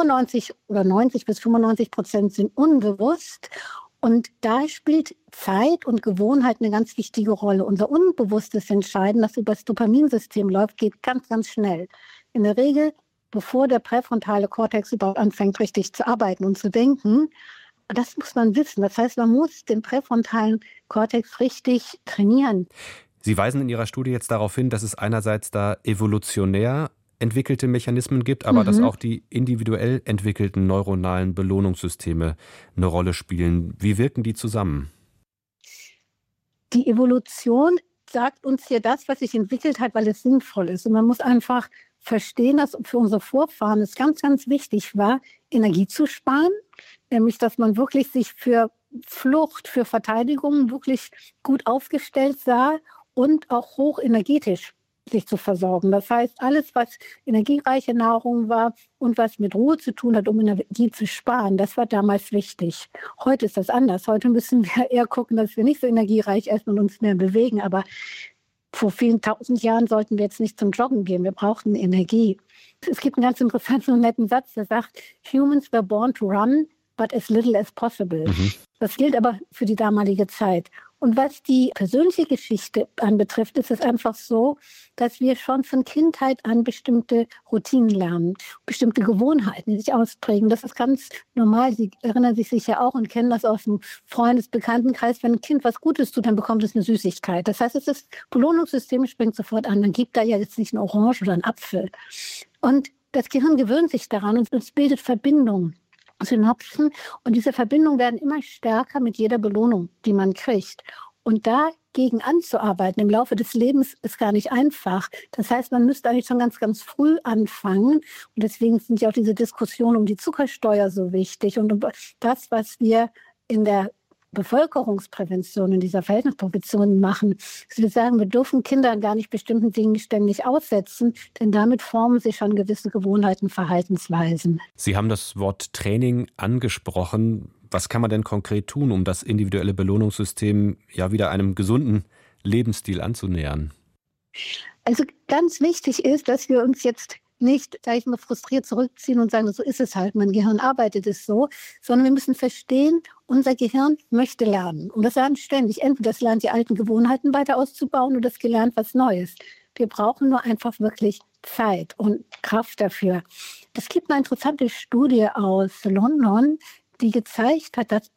90 bis 95% sind unbewusst. Und da spielt Zeit und Gewohnheit eine ganz wichtige Rolle. Unser unbewusstes Entscheiden, das über das Dopaminsystem läuft, geht ganz, ganz schnell. In der Regel, bevor der präfrontale Kortex überhaupt anfängt, richtig zu arbeiten und zu denken. Das muss man wissen. Das heißt, man muss den präfrontalen Kortex richtig trainieren. Sie weisen in Ihrer Studie jetzt darauf hin, dass es einerseits da evolutionär entwickelte Mechanismen gibt, aber dass auch die individuell entwickelten neuronalen Belohnungssysteme eine Rolle spielen. Wie wirken die zusammen? Die Evolution sagt uns hier das, was sich entwickelt hat, weil es sinnvoll ist. Und man muss einfach verstehen, dass für unsere Vorfahren es ganz, ganz wichtig war, Energie zu sparen. Nämlich, dass man wirklich sich für Flucht, für Verteidigung wirklich gut aufgestellt sah und auch hochenergetisch sich zu versorgen. Das heißt, alles, was energiereiche Nahrung war und was mit Ruhe zu tun hat, um Energie zu sparen, das war damals wichtig. Heute ist das anders. Heute müssen wir eher gucken, dass wir nicht so energiereich essen und uns mehr bewegen. Aber vor vielen tausend Jahren sollten wir jetzt nicht zum Joggen gehen. Wir brauchten Energie. Es gibt einen ganz interessanten und netten Satz, der sagt, Humans were born to run, but as little as possible. Das gilt aber für die damalige Zeit. Und was die persönliche Geschichte anbetrifft, ist es einfach so, dass wir schon von Kindheit an bestimmte Routinen lernen, bestimmte Gewohnheiten, die sich ausprägen. Das ist ganz normal. Sie erinnern sich sicher auch und kennen das aus dem Freundesbekanntenkreis. Wenn ein Kind was Gutes tut, dann bekommt es eine Süßigkeit. Das heißt, das Belohnungssystem springt sofort an. Dann gibt da ja jetzt nicht eine Orange oder einen Apfel. Und das Gehirn gewöhnt sich daran und es bildet Verbindungen. Synapsen, und diese Verbindungen werden immer stärker mit jeder Belohnung, die man kriegt. Und dagegen anzuarbeiten im Laufe des Lebens ist gar nicht einfach. Das heißt, man müsste eigentlich schon ganz, ganz früh anfangen. Und deswegen sind ja auch diese Diskussionen um die Zuckersteuer so wichtig und um das, was wir in der Bevölkerungsprävention, in dieser Verhältnisprävention machen. Wir sagen, wir dürfen Kindern gar nicht bestimmten Dingen ständig aussetzen, denn damit formen sich schon gewisse Gewohnheiten, Verhaltensweisen. Sie haben das Wort Training angesprochen. Was kann man denn konkret tun, um das individuelle Belohnungssystem ja wieder einem gesunden Lebensstil anzunähern? Also ganz wichtig ist, dass wir uns jetzt nicht, sage ich mal, frustriert zurückziehen und sagen, so ist es halt, mein Gehirn arbeitet es so, sondern wir müssen verstehen, unser Gehirn möchte lernen. Und das lernt ständig. Entweder das lernt, die alten Gewohnheiten weiter auszubauen, oder das gelernt was Neues. Wir brauchen nur einfach wirklich Zeit und Kraft dafür. Es gibt eine interessante Studie aus London, die gezeigt hat, dass